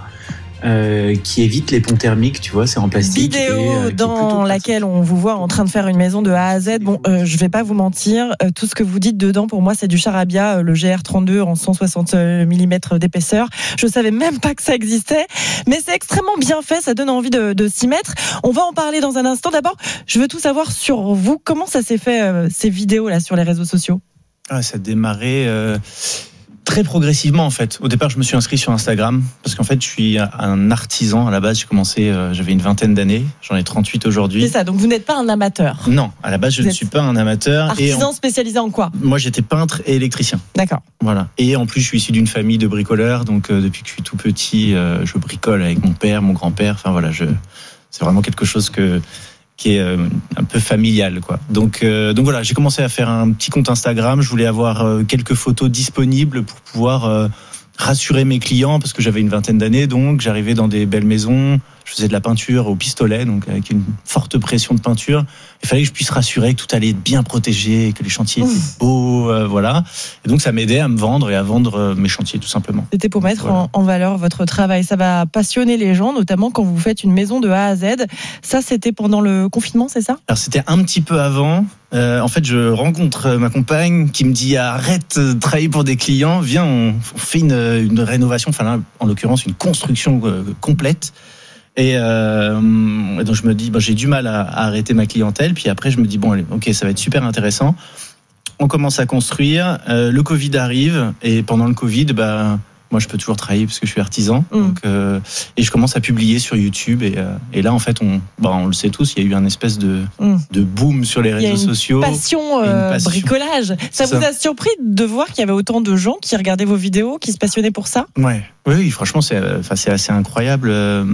Euh, qui évite les ponts thermiques, tu vois, c'est en plastique. Vidéo et, euh, dans laquelle on vous voit en train de faire une maison de A à Z. Bon, euh, je vais pas vous mentir, euh, tout ce que vous dites dedans, pour moi, c'est du charabia, euh, le G R trente-deux en cent soixante millimètres d'épaisseur. Je savais même pas que ça existait, mais c'est extrêmement bien fait, ça donne envie de, de s'y mettre. On va en parler dans un instant. D'abord, je veux tout savoir sur vous. Comment ça s'est fait, euh, ces vidéos-là, sur les réseaux sociaux? Ah, ça a démarré... Euh... Très progressivement en fait. Au départ, je me suis inscrit sur Instagram parce qu'en fait, je suis un artisan à la base. J'ai commencé, euh, j'avais une vingtaine d'années. J'en ai trente-huit aujourd'hui. C'est ça. Donc vous n'êtes pas un amateur. Non, à la base, je vous ne suis pas un amateur. Artisan et en... spécialisé en quoi? Moi, j'étais peintre et électricien. D'accord. Voilà. Et en plus, je suis issu d'une famille de bricoleurs. Donc euh, depuis que je suis tout petit, euh, je bricole avec mon père, mon grand-père. Enfin voilà, je... c'est vraiment quelque chose que qui est euh, un peu familial, quoi. Donc, euh, donc voilà, j'ai commencé à faire un petit compte Instagram. Je voulais avoir euh, quelques photos disponibles pour pouvoir euh, rassurer mes clients parce que j'avais une vingtaine d'années, donc j'arrivais dans des belles maisons. Je faisais de la peinture au pistolet, donc avec une forte pression de peinture. Il fallait que je puisse rassurer que tout allait être bien protégé, que les chantiers étaient beaux, euh, voilà. Et donc ça m'aidait à me vendre et à vendre euh, mes chantiers, tout simplement. C'était pour mettre voilà. en, en valeur votre travail. Ça va passionner les gens, notamment quand vous faites une maison de A à Z. Ça, c'était pendant le confinement, c'est ça? Alors c'était un petit peu avant. Euh, en fait, je rencontre ma compagne qui me dit arrête de travailler pour des clients, viens, on, on fait une, une rénovation, enfin là, en l'occurrence une construction euh, complète. Et, euh, et donc je me dis, bah, j'ai du mal à, à arrêter ma clientèle. Puis après, je me dis bon, allez, ok, ça va être super intéressant. On commence à construire. Euh, le Covid arrive et pendant le Covid, bah, moi, je peux toujours travailler parce que je suis artisan. Mmh. Donc, euh, et je commence à publier sur YouTube. Et, euh, et là, en fait, on, bah, on le sait tous, il y a eu un espèce de, mmh. de boom sur les réseaux sociaux. Passion, euh, une passion bricolage. Ça, ça vous a surpris de voir qu'il y avait autant de gens qui regardaient vos vidéos, qui se passionnaient pour ça? Ouais, oui, oui, franchement, c'est, enfin, c'est assez incroyable.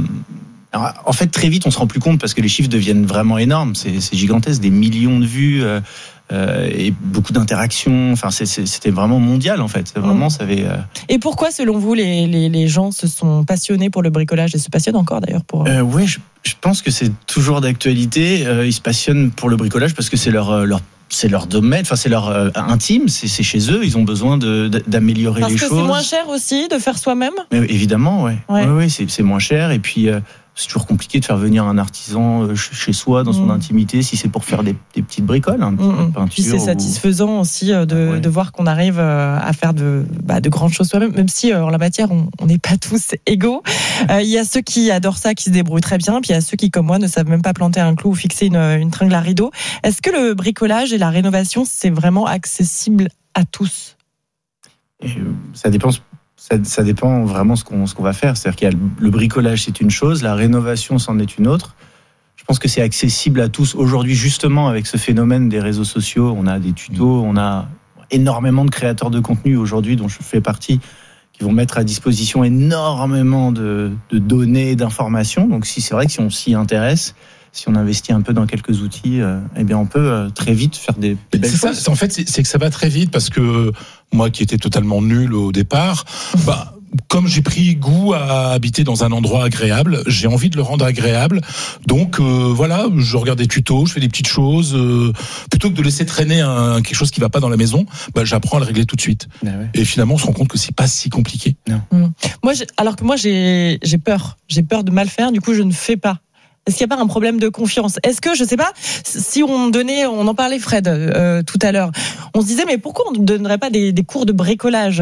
Alors, en fait, très vite, on se rend plus compte parce que les chiffres deviennent vraiment énormes. C'est, c'est gigantesque, des millions de vues euh, euh, et beaucoup d'interactions. Enfin, c'est, c'est, c'était vraiment mondial, en fait. Vraiment, mmh. ça avait. Euh... Et pourquoi, selon vous, les, les, les gens se sont passionnés pour le bricolage et se passionnent encore d'ailleurs pour. Euh, oui, je, je pense que c'est toujours d'actualité. Euh, ils se passionnent pour le bricolage parce que c'est leur leur. C'est leur domaine, enfin c'est leur euh, intime, c'est, c'est chez eux, ils ont besoin de, d'améliorer Parce les choses. choses. Parce que c'est moins cher aussi de faire soi-même. Mais, évidemment, ouais. Ouais. Ouais, ouais, c'est, c'est moins cher et puis euh, c'est toujours compliqué de faire venir un artisan euh, chez soi dans son mmh. intimité si c'est pour faire des, des petites bricoles, un petit mmh. peu de peinture. Puis c'est satisfaisant ou... aussi de, ouais. de voir qu'on arrive à faire de, bah, de grandes choses soi-même, même si en la matière on n'est pas tous égaux. Il euh, y a ceux qui adorent ça, qui se débrouillent très bien, puis il y a ceux qui, comme moi, ne savent même pas planter un clou ou fixer une, une tringle à rideau. Est-ce que le bricolage et la rénovation, c'est vraiment accessible à tous? et Ça dépend. Ça, ça dépend vraiment ce qu'on, ce qu'on va faire. C'est-à-dire qu'il y a le, le bricolage, c'est une chose, la rénovation, c'en est une autre. Je pense que c'est accessible à tous. Aujourd'hui, justement, avec ce phénomène des réseaux sociaux, on a des tutos, on a énormément de créateurs de contenu aujourd'hui, dont je fais partie, qui vont mettre à disposition énormément de, de données, d'informations. Donc, si c'est vrai que si on s'y intéresse, si on investit un peu dans quelques outils, euh, eh bien, on peut euh, très vite faire des, des belles c'est choses. Ça, en fait, c'est, c'est que ça va très vite parce que moi, qui étais totalement nul au départ, bah. Comme j'ai pris goût à habiter dans un endroit agréable, j'ai envie de le rendre agréable. Donc euh, voilà, je regarde des tutos, je fais des petites choses. Euh, plutôt que de laisser traîner un, quelque chose qui va pas dans la maison, bah, j'apprends à le régler tout de suite. Ah ouais. Et finalement, on se rend compte que c'est pas si compliqué. Non. Mmh. Moi, j'ai, alors que moi, j'ai, j'ai peur. J'ai peur de mal faire. Du coup, je ne fais pas. Est-ce qu'il n'y a pas un problème de confiance ? Est-ce que, je sais pas, si on donnait, on en parlait Fred euh, tout à l'heure, on se disait mais pourquoi on ne donnerait pas des, des cours de bricolage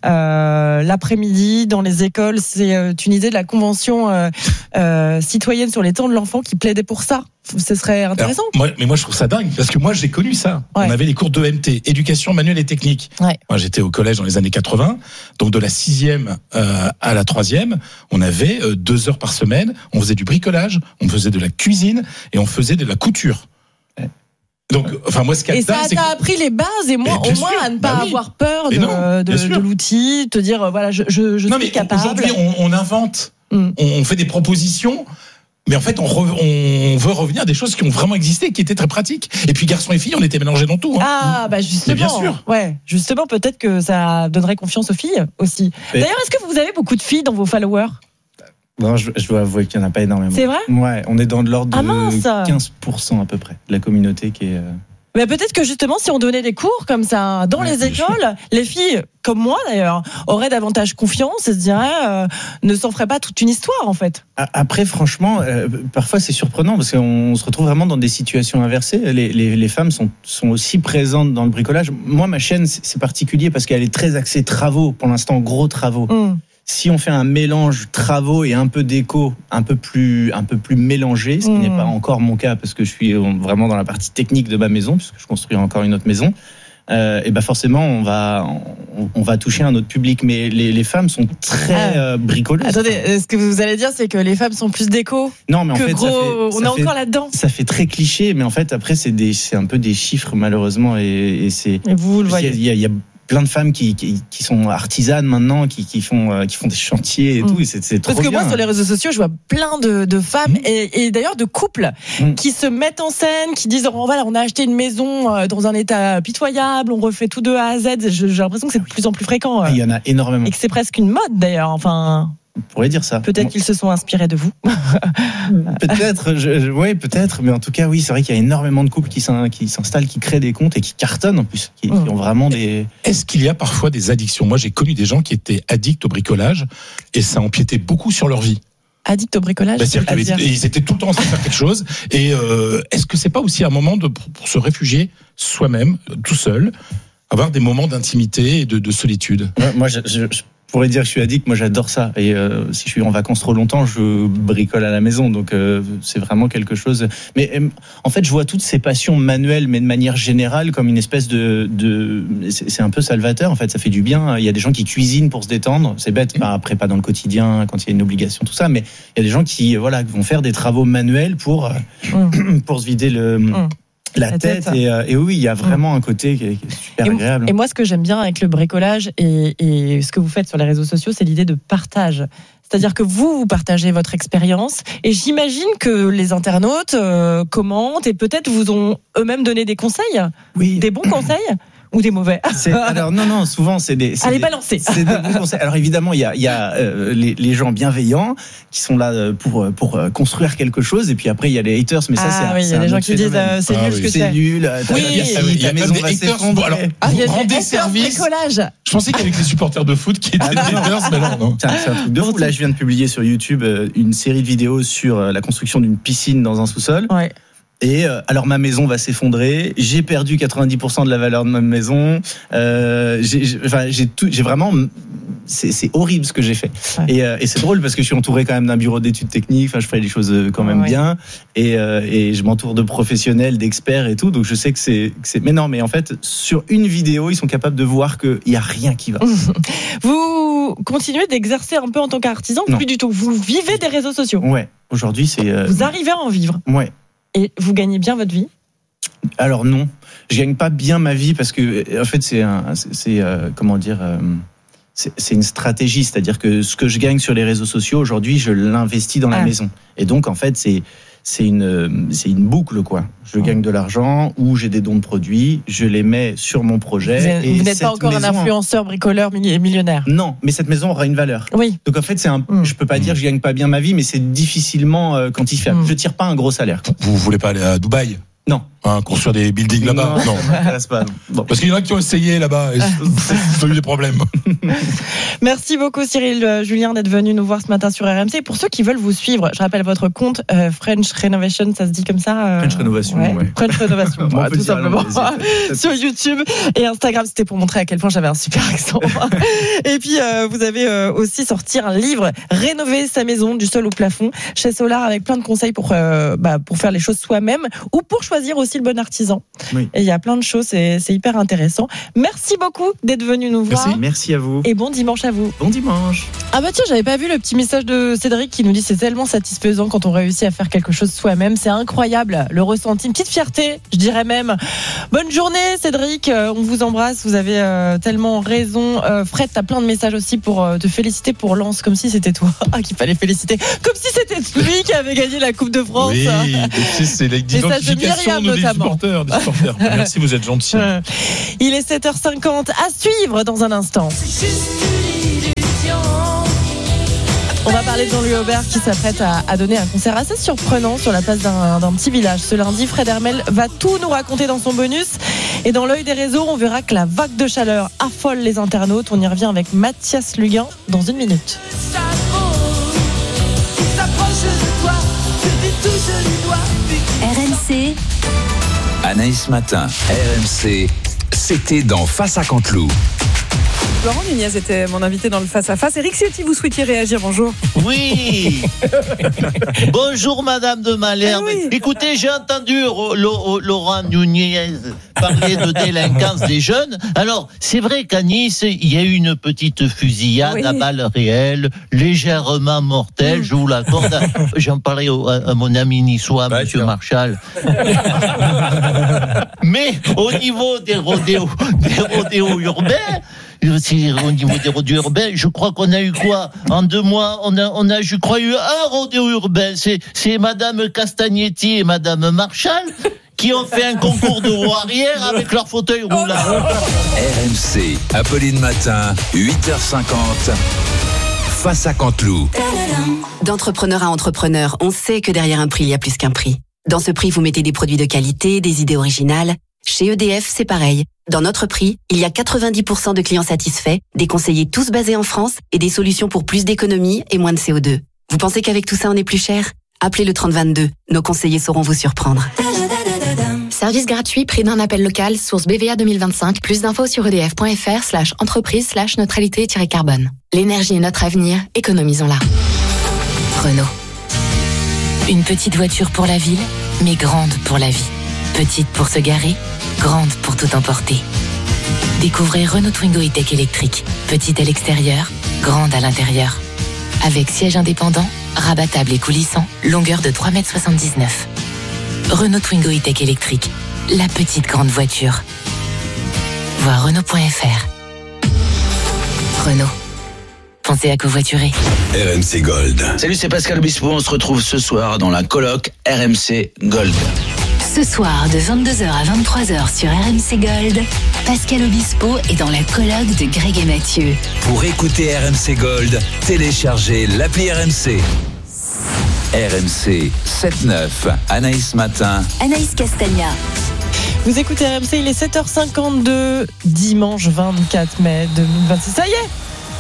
euh, l'après-midi dans les écoles ? C'est euh, une idée de la Convention euh, euh, citoyenne sur les temps de l'enfant qui plaidait pour ça. Ce serait intéressant. Alors, moi, mais moi, je trouve ça dingue parce que moi, j'ai connu ça. Ouais. On avait les cours d'E M T, éducation manuelle et technique. Ouais. Moi, j'étais au collège dans les années quatre-vingts, donc de la sixième euh, à la troisième, on avait euh, deux heures par semaine. On faisait du bricolage, on faisait de la cuisine et on faisait de la couture. Ouais. Donc, enfin, moi, ce qui et ça c'est t'a que... appris les bases et moi, au moins, sûr. à ne pas bah oui. avoir peur de, non, de, de l'outil, te dire voilà, je, je, je non, suis mais capable. Aujourd'hui, on, on invente, mm. on fait des propositions. Mais en fait, on, re, on veut revenir à des choses qui ont vraiment existé, qui étaient très pratiques. Et puis, garçons et filles, on était mélangés dans tout. Hein. Ah, bah justement. Mais bien sûr. Ouais, justement, peut-être que ça donnerait confiance aux filles aussi. Et d'ailleurs, est-ce que vous avez beaucoup de filles dans vos followers ? Non, je, je dois avouer qu'il n'y en a pas énormément. C'est vrai ? Ouais, on est dans de l'ordre de ah, quinze pour cent à peu près de la communauté qui est... Euh... Mais peut-être que justement, si on donnait des cours comme ça dans ouais, les écoles, les filles, comme moi d'ailleurs, auraient davantage confiance et se diraient, euh, ne s'en ferait pas toute une histoire en fait. Après, franchement, euh, parfois c'est surprenant parce qu'on se retrouve vraiment dans des situations inversées. Les, les, les femmes sont, sont aussi présentes dans le bricolage. Moi, ma chaîne, c'est particulier parce qu'elle est très axée travaux, pour l'instant, gros travaux. Mmh. Si on fait un mélange travaux et un peu déco, un peu plus, un peu plus mélangé, ce qui mmh. n'est pas encore mon cas parce que je suis vraiment dans la partie technique de ma maison, puisque je construis encore une autre maison, euh, et ben forcément on va, on, on va toucher un autre public. Mais les, les femmes sont très ah. euh, bricoleuses. Attendez, ce que vous allez dire, c'est que les femmes sont plus déco. Non, mais en que fait, gros, ça fait, ça on est fait, encore là-dedans. Ça fait très cliché, mais en fait après c'est des, c'est un peu des chiffres malheureusement, et, et c'est. Et vous, vous le voyez. Il y a, il y a plein de femmes qui, qui, qui sont artisanes maintenant, qui, qui, font, euh, qui font des chantiers et mmh. tout, et c'est, c'est trop bien. Parce que moi, sur les réseaux sociaux, je vois plein de, de femmes mmh. et, et d'ailleurs de couples mmh. qui se mettent en scène, qui disent oh, voilà, on a acheté une maison dans un état pitoyable, on refait tout de A à Z. Je, j'ai l'impression que c'est de plus en plus fréquent. Il y en a énormément. Et que c'est presque une mode d'ailleurs. Enfin. On pourrait dire ça. Peut-être qu'ils se sont inspirés de vous. peut-être, je, je, ouais, peut-être, mais en tout cas, oui, c'est vrai qu'il y a énormément de couples qui, s'in, qui s'installent, qui créent des comptes et qui cartonnent en plus, qui, mmh. qui ont vraiment des. Est-ce qu'il y a parfois des addictions ? Moi, j'ai connu des gens qui étaient addicts au bricolage et ça empiétait beaucoup sur leur vie. Addicts au bricolage ? Bah, c'est-à-dire qu'ils étaient tout le temps en train de faire quelque chose. Et euh, est-ce que c'est pas aussi un moment de, pour, pour se réfugier soi-même, tout seul, avoir des moments d'intimité et de, de solitude ? Ouais, moi, je. je, je... Je pourrais dire que je suis addict, moi j'adore ça. Et euh, si je suis en vacances trop longtemps, je bricole à la maison. Donc euh, c'est vraiment quelque chose. Mais euh, en fait, je vois toutes ces passions manuelles, mais de manière générale, comme une espèce de. de... C'est, c'est un peu salvateur, en fait, ça fait du bien. Il y a des gens qui cuisinent pour se détendre. C'est bête, enfin, après pas dans le quotidien, quand il y a une obligation, tout ça. Mais il y a des gens qui voilà, vont faire des travaux manuels pour, mmh. pour se vider le. Mmh. La, la tête, tête. Et, euh, et oui, il y a vraiment mmh. un côté qui est, qui est super et, agréable. Et moi, ce que j'aime bien avec le bricolage et, et ce que vous faites sur les réseaux sociaux, c'est l'idée de partage. C'est-à-dire que vous, vous partagez votre expérience et j'imagine que les internautes euh, commentent et peut-être vous ont eux-mêmes donné des conseils, oui. des bons conseils ou des mauvais. C'est, alors non, non, souvent c'est des... C'est Allez, des, balancer. C'est des bons conseils. Alors évidemment, il y a, il y a euh, les, les gens bienveillants qui sont là pour, pour construire quelque chose et puis après il y a les haters, mais ça ah, c'est oui, il y a des gens qui disent euh, c'est ah, nul oui. ce que c'est. C'est nul, ta, oui, ta, oui, ta maison va s'effondrer. Alors, ah, vous rendez service. Bricolage. Je pensais qu'avec les supporters de foot qui étaient ah, des haters, mais non, non. C'est un, c'est un truc de fou. Là, je viens de publier sur YouTube une série de vidéos sur la construction d'une piscine dans un sous-sol. Ouais. Et euh, alors ma maison va s'effondrer. J'ai perdu quatre-vingt-dix pour cent de la valeur de ma maison. Euh, j'ai, j'ai, enfin, j'ai tout, j'ai vraiment c'est, c'est horrible ce que j'ai fait. Ouais. Et, euh, et c'est drôle parce que je suis entouré quand même d'un bureau d'études techniques. Enfin, je fais les choses quand même ouais. bien. Et, euh, et je m'entoure de professionnels, d'experts et tout. Donc je sais que c'est, que c'est. Mais non, mais en fait, sur une vidéo, ils sont capables de voir qu'il y a rien qui va. Vous continuez d'exercer un peu en tant qu'artisan? Non. Plus du tout. Vous vivez des réseaux sociaux? Ouais. Aujourd'hui, c'est. Euh... Vous arrivez à en vivre? Ouais. Et vous gagnez bien votre vie? Alors non, je gagne pas bien ma vie parce que en fait c'est un, c'est, c'est euh, comment dire, euh, c'est, c'est une stratégie, c'est-à-dire que ce que je gagne sur les réseaux sociaux aujourd'hui, je l'investis dans ah. la maison. Et donc en fait c'est c'est une c'est une boucle quoi. Je gagne de l'argent ou j'ai des dons de produits, je les mets sur mon projet. Vous, êtes, et vous n'êtes pas encore maison, un influenceur, bricoleur, millionnaire. Non, mais cette maison aura une valeur. Oui. Donc en fait, c'est un. Mm. Je peux pas dire que je gagne pas bien ma vie, mais c'est difficilement euh, quantifiable. Mm. Je tire pas un gros salaire. Quoi. Vous voulez pas aller à Dubaï? Non. Hein, construire des buildings là-bas? Non, non. Ça m'intéresse pas. Non. Parce qu'il y en a qui ont essayé là-bas et ils ont eu des problèmes. Merci beaucoup Cyril Julien d'être venu nous voir ce matin sur R M C. Pour ceux qui veulent vous suivre, je rappelle votre compte euh, French Renovation, ça se dit comme ça euh... French Renovation, ouais. ouais. French Renovation, voilà, tout simplement. Sur YouTube et Instagram, c'était pour montrer à quel point j'avais un super accent. Et puis euh, vous avez euh, aussi sorti un livre, Rénover sa maison du sol au plafond, chez Solar, avec plein de conseils pour, euh, bah, pour faire les choses soi-même ou pour choisir aussi le bon artisan. Oui. Et il y a plein de choses, c'est, c'est hyper intéressant. Merci beaucoup d'être venu nous voir. Merci, merci à vous. Et bon dimanche à vous. Bon dimanche. Ah bah tiens, j'avais pas vu le petit message de Cédric qui nous dit c'est tellement satisfaisant quand on réussit à faire quelque chose soi-même. C'est incroyable le ressenti, une petite fierté, je dirais même. Bonne journée Cédric, euh, on vous embrasse, vous avez euh, tellement raison. Euh, Fred, t'as plein de messages aussi pour euh, te féliciter pour Lens, comme si c'était toi ah, qu'il fallait féliciter, comme si c'était lui qui avait gagné la Coupe de France. Oui, c'est l'identification de des supporters, des supporters. Merci, vous êtes gentil. Il est sept heures cinquante, à suivre dans un instant. On va parler de Jean-Louis Aubert qui s'apprête à, à donner un concert assez surprenant sur la place d'un, d'un petit village. Ce lundi, Fred Hermel va tout nous raconter dans son bonus. Et dans l'œil des réseaux, on verra que la vague de chaleur affole les internautes. On y revient avec Mathias Luguin dans une minute. R M C. Anaïs Matin, R M C, c'était dans Face à Canteloup. Laurent Nunez était mon invité dans le face-à-face. Eric Ciotti, vous souhaitiez réagir, bonjour. Oui. Bonjour Madame de Malherbe. Ah oui. Écoutez, j'ai entendu Laurent Nunez parler de délinquance des jeunes. Alors, c'est vrai qu'à Nice, il y a eu une petite fusillade oui. à balles réelles, légèrement mortelle, mmh. je vous l'accorde. J'en parlais à, à mon ami niçois, bah, Monsieur Marchal. Mais au niveau des rodéos, des rodéos urbains, au niveau des rodéos urbains, je crois qu'on a eu quoi? En deux mois, on a, on a, je crois, eu un rodéo urbain. C'est, c'est Madame Castagnetti et Madame Marchal qui ont fait un concours de roues arrière avec leur fauteuil roulant. R M C, Apolline Matin, huit heures cinquante. Face à Canteloup. D'entrepreneur à entrepreneur, on sait que derrière un prix, il y a plus qu'un prix. Dans ce prix, vous mettez des produits de qualité, des idées originales. Chez E D F, c'est pareil. Dans notre prix, il y a quatre-vingt-dix pour cent de clients satisfaits, des conseillers tous basés en France et des solutions pour plus d'économie et moins de C O deux. Vous pensez qu'avec tout ça, on est plus cher? Appelez le trente vingt-deux. Nos conseillers sauront vous surprendre. Service gratuit, prix d'un appel local, source B V A deux mille vingt-cinq. Plus d'infos sur edf.fr slash entreprise slash neutralité-carbone. L'énergie est notre avenir, économisons-la. Renault. Une petite voiture pour la ville, mais grande pour la vie. Petite pour se garer, grande pour tout emporter. Découvrez Renault Twingo E-Tech électrique. Petite à l'extérieur, grande à l'intérieur. Avec siège indépendant, rabattable et coulissant, longueur de trois virgule soixante-dix-neuf mètres. Renault Twingo E-Tech électrique. La petite grande voiture. Voir Renault point F R. Renault. Pensez à covoiturer. R M C Gold. Salut, c'est Pascal Obispo. On se retrouve ce soir dans la coloc R M C Gold. Ce soir, de vingt-deux heures à vingt-trois heures sur R M C Gold, Pascal Obispo est dans la coloc de Greg et Mathieu. Pour écouter R M C Gold, téléchargez l'appli R M C. R M C sept neuf, Anaïs Matin. Anaïs Castagna. Vous écoutez R M C, il est sept heures cinquante-deux, dimanche vingt-quatre mai deux mille vingt-six. Ça y est,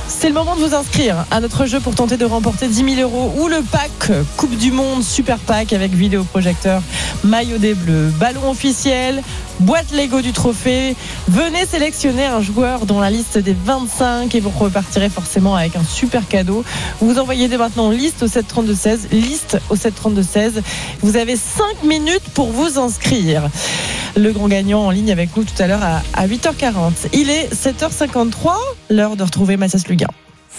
C'est le moment de vous inscrire à notre jeu pour tenter de remporter dix mille euros ou le pack Coupe du Monde Super Pack avec vidéoprojecteur, maillot des Bleus, ballon officiel, boîte Lego du trophée. Venez sélectionner un joueur dans la liste des vingt-cinq et vous repartirez forcément avec un super cadeau. Vous envoyez dès maintenant liste au sept trente-deux seize, liste au sept trente-deux seize. Vous avez cinq minutes pour vous inscrire. Le grand gagnant en ligne avec nous tout à l'heure à, à huit heures quarante. Il est sept heures cinquante-trois, l'heure de retrouver Mathias Luguin.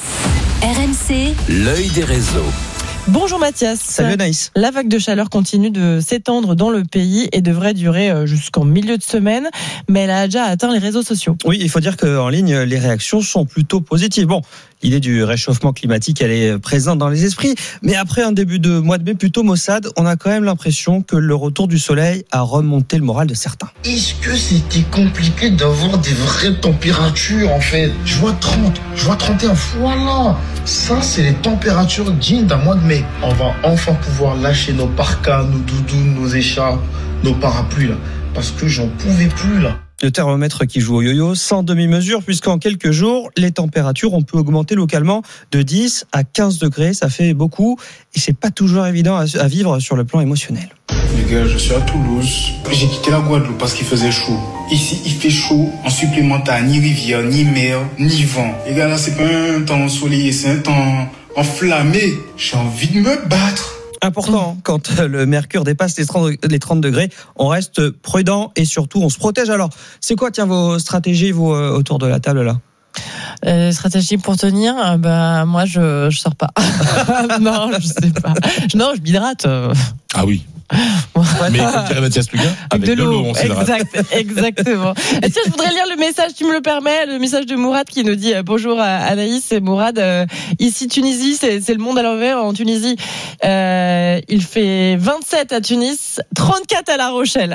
R M C, l'œil des réseaux. Bonjour Mathias. Salut Anaïs. La vague de chaleur continue de s'étendre dans le pays et devrait durer jusqu'en milieu de semaine, mais elle a déjà atteint les réseaux sociaux. Oui, il faut dire qu'en ligne, les réactions sont plutôt positives. Bon, l'idée du réchauffement climatique, elle est présente dans les esprits, mais après un début de mois de mai plutôt maussade, on a quand même l'impression que le retour du soleil a remonté le moral de certains. Est-ce que c'était compliqué d'avoir des vraies températures en fait ? Je vois trente, je vois trente et un, voilà. Ça, c'est les températures dignes d'un mois de mai. On va enfin pouvoir lâcher nos parkas, nos doudounes, nos écharpes, nos parapluies là, parce que j'en pouvais plus là. Le thermomètre qui joue au yo-yo sans demi-mesure, puisqu'en quelques jours, les températures, on peut augmenter localement de dix à quinze degrés. Ça fait beaucoup et c'est pas toujours évident à vivre sur le plan émotionnel. Les gars, je suis à Toulouse. J'ai quitté la Guadeloupe parce qu'il faisait chaud. Ici, il fait chaud en supplémentaire, ni rivière, ni mer, ni vent. Les gars, là, c'est pas un temps ensoleillé, c'est un temps enflammé. J'ai envie de me battre. Important, quand le mercure dépasse les trente, les trente degrés, on reste prudent et surtout on se protège. Alors, c'est quoi, tiens, vos stratégies, vous, autour de la table, là ? Euh, stratégie pour tenir, euh, bah, moi, je, je sors pas. Non, je sais pas. Non, je m'hydrate. Ah oui. Mais comme dirait Mathias Luguin, avec de, de l'eau, l'eau on s'hydrate. Exact, exactement. Et tiens, je voudrais lire le message, tu me le permets, le message de Mourad qui nous dit bonjour à Anaïs et Mourad. Euh, ici Tunisie, c'est, c'est le monde à l'envers en Tunisie. Euh, il fait vingt-sept à Tunis, trente-quatre à La Rochelle.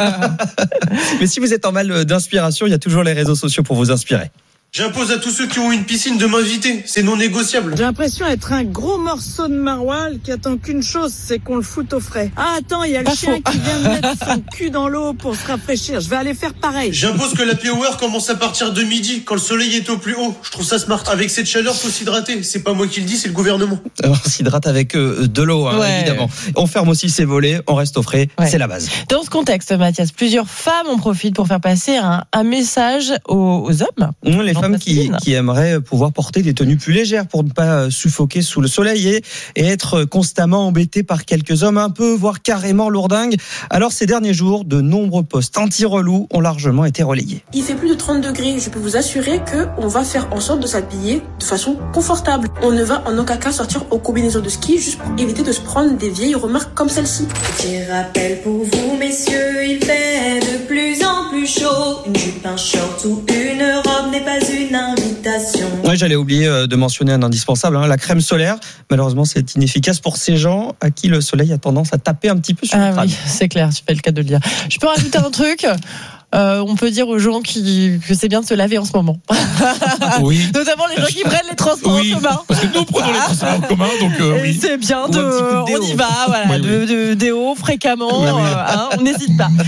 Mais si vous êtes en mal d'inspiration, il y a toujours les réseaux sociaux pour vous inspirer. J'impose à tous ceux qui ont une piscine de m'inviter, c'est non négociable. J'ai l'impression d'être un gros morceau de maroilles qui attend qu'une chose, c'est qu'on le foute au frais. Ah attends, il y a le Pas chien faux. Qui vient de mettre son cul dans l'eau pour se rafraîchir, je vais aller faire pareil. J'impose que l'happy hour commence à partir de midi, quand le soleil est au plus haut. Je trouve ça smart. Avec cette chaleur, faut s'hydrater. C'est pas moi qui le dis, c'est le gouvernement. Alors, on s'hydrate avec euh, de l'eau, hein, ouais. Évidemment. On ferme aussi ses volets, on reste au frais, ouais. C'est la base. Dans ce contexte, Mathias, plusieurs femmes en profitent pour faire passer un, un message aux, aux hommes. Mmh, les femmes qui, qui aimeraient pouvoir porter des tenues plus légères pour ne pas suffoquer sous le soleil et, et être constamment embêtées par quelques hommes un peu, voire carrément lourdingues. Alors ces derniers jours, de nombreux postes anti-relous ont largement été relayés. Il fait plus de trente degrés, je peux vous assurer qu'on va faire en sorte de s'habiller de façon confortable. On ne va en aucun cas sortir aux combinaisons de ski juste pour éviter de se prendre des vieilles remarques comme celle-ci. Petit rappel pour vous messieurs, il fait de plus en plus chaud. Une jupe, un short ou une robe n'est pas une invitation. Oui, j'allais oublier de mentionner un indispensable, hein, la crème solaire. Malheureusement, c'est inefficace pour ces gens à qui le soleil a tendance à taper un petit peu sur ah le crâne. Oui, c'est clair, tu fais le cas de le dire. Je peux rajouter un truc. Euh, on peut dire aux gens qui, que c'est bien de se laver en ce moment. Oui. Notamment les gens qui prennent les transports oui, en commun. Parce que nous prenons les transports en commun, donc euh, oui. C'est bien de, on y va, voilà, oui, de, de, déo fréquemment, oui, oui. Euh, hein, on n'hésite pas.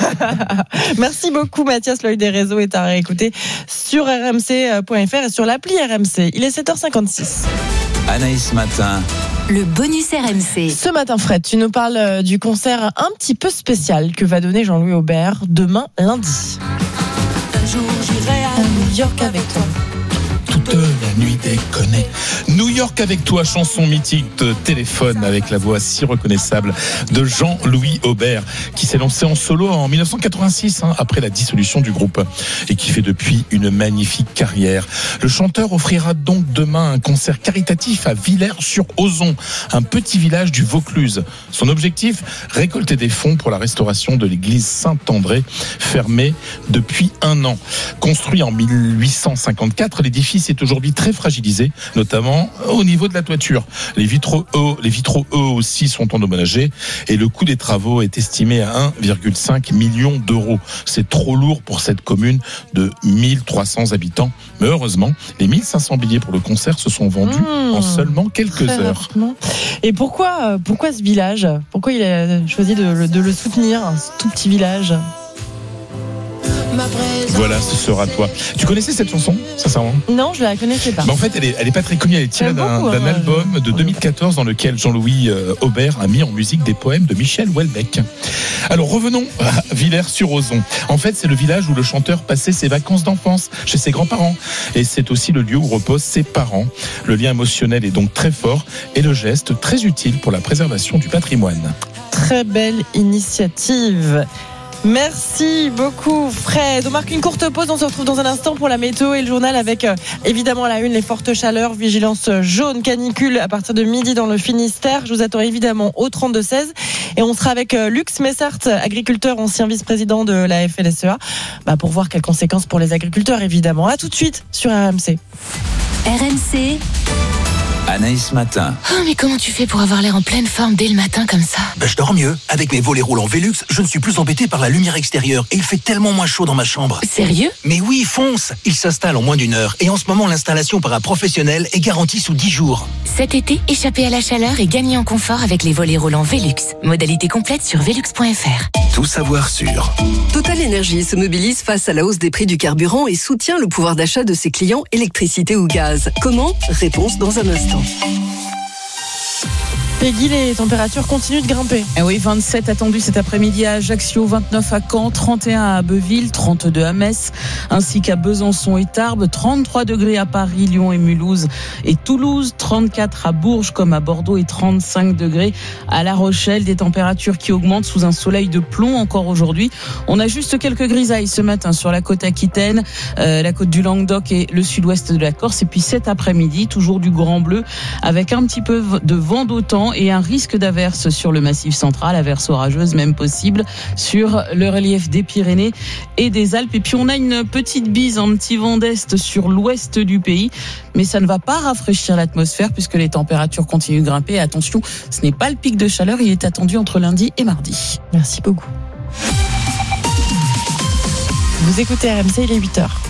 Merci beaucoup Mathias, l'œil des réseaux est à réécouter sur r m c point f r et sur l'appli R M C. Il est sept heures cinquante-six. Anaïs Matin. Le bonus R M C. Ce matin, Fred, tu nous parles du concert un petit peu spécial que va donner Jean-Louis Aubert demain lundi. Un jour j'irai à New York avec toi. Toute la nuit déconne. New York avec toi, chanson mythique de Téléphone avec la voix si reconnaissable de Jean-Louis Aubert qui s'est lancé en solo en dix-neuf cent quatre-vingt-six hein, après la dissolution du groupe et qui fait depuis une magnifique carrière. Le chanteur offrira donc demain un concert caritatif à Villers-sur-Ozon, un petit village du Vaucluse. Son objectif, récolter des fonds pour la restauration de l'église Saint-André, fermée depuis un an. Construit en dix-huit cent cinquante-quatre, l'édifice est aujourd'hui très fragilisé, notamment au niveau de la toiture. Les vitraux, eux, les vitraux, eux aussi, sont endommagés et le coût des travaux est estimé à un virgule cinq million d'euros. C'est trop lourd pour cette commune de mille trois cents habitants. Mais heureusement, les mille cinq cents billets pour le concert se sont vendus mmh, en seulement quelques heures. Rapidement. Et pourquoi, pourquoi ce village ? Pourquoi il a choisi de, de le soutenir, ce tout petit village ? Voilà, ce sera toi. Tu connaissais cette chanson, sincèrement ? Non, je la connaissais pas. Bah en fait, elle est, elle est pas très connue. Elle est tirée d'un, beaucoup, d'un hein, album de deux mille quatorze dans lequel Jean-Louis euh, Aubert a mis en musique des poèmes de Michel Houellebecq. Alors revenons à Villers-sur-Ozon. En fait, c'est le village où le chanteur passait ses vacances d'enfance chez ses grands-parents. Et c'est aussi le lieu où reposent ses parents. Le lien émotionnel est donc très fort et le geste très utile pour la préservation du patrimoine. Très belle initiative. Merci beaucoup Fred. On marque une courte pause, on se retrouve dans un instant pour la météo et le journal avec euh, évidemment à la une les fortes chaleurs, vigilance jaune, canicule à partir de midi dans le Finistère. Je vous attends évidemment au trente-deux seize et on sera avec euh, Lux Messart, agriculteur, ancien vice-président de la F L S E A, bah, pour voir quelles conséquences pour les agriculteurs évidemment. À tout de suite sur R M C. R M C. Anaïs Matin. Oh, mais comment tu fais pour avoir l'air en pleine forme dès le matin comme ça ? Ben, je dors mieux. Avec mes volets roulants Velux, je ne suis plus embêté par la lumière extérieure et il fait tellement moins chaud dans ma chambre. Sérieux ? Mais oui, fonce ! Il s'installe en moins d'une heure et en ce moment, l'installation par un professionnel est garantie sous dix jours. Cet été, échappez à la chaleur et gagnez en confort avec les volets roulants Velux. Modalité complète sur velux point f r. Tout savoir sur Total Energy se mobilise face à la hausse des prix du carburant et soutient le pouvoir d'achat de ses clients électricité ou gaz. Comment ? Réponse dans un instant. Peggy, les températures continuent de grimper. Eh oui, vingt-sept attendus cet après-midi à Ajaccio, vingt-neuf à Caen, trente et un à Abbeville, trente-deux à Metz, ainsi qu'à Besançon et Tarbes, trente-trois degrés à Paris, Lyon et Mulhouse et Toulouse, trente-quatre à Bourges comme à Bordeaux et trente-cinq degrés à La Rochelle. Des températures qui augmentent sous un soleil de plomb encore aujourd'hui. On a juste quelques grisailles ce matin sur la côte aquitaine, euh, la côte du Languedoc et le sud-ouest de la Corse. Et puis cet après-midi, toujours du grand bleu avec un petit peu de vent d'automne et un risque d'averse sur le massif central, averse orageuse même possible sur le relief des Pyrénées et des Alpes. Et puis on a une petite bise, un petit vent d'est sur l'ouest du pays, mais ça ne va pas rafraîchir l'atmosphère puisque les températures continuent de grimper. Et attention, ce n'est pas le pic de chaleur, il est attendu entre lundi et mardi. Merci beaucoup. Vous écoutez R M C, il est huit heures.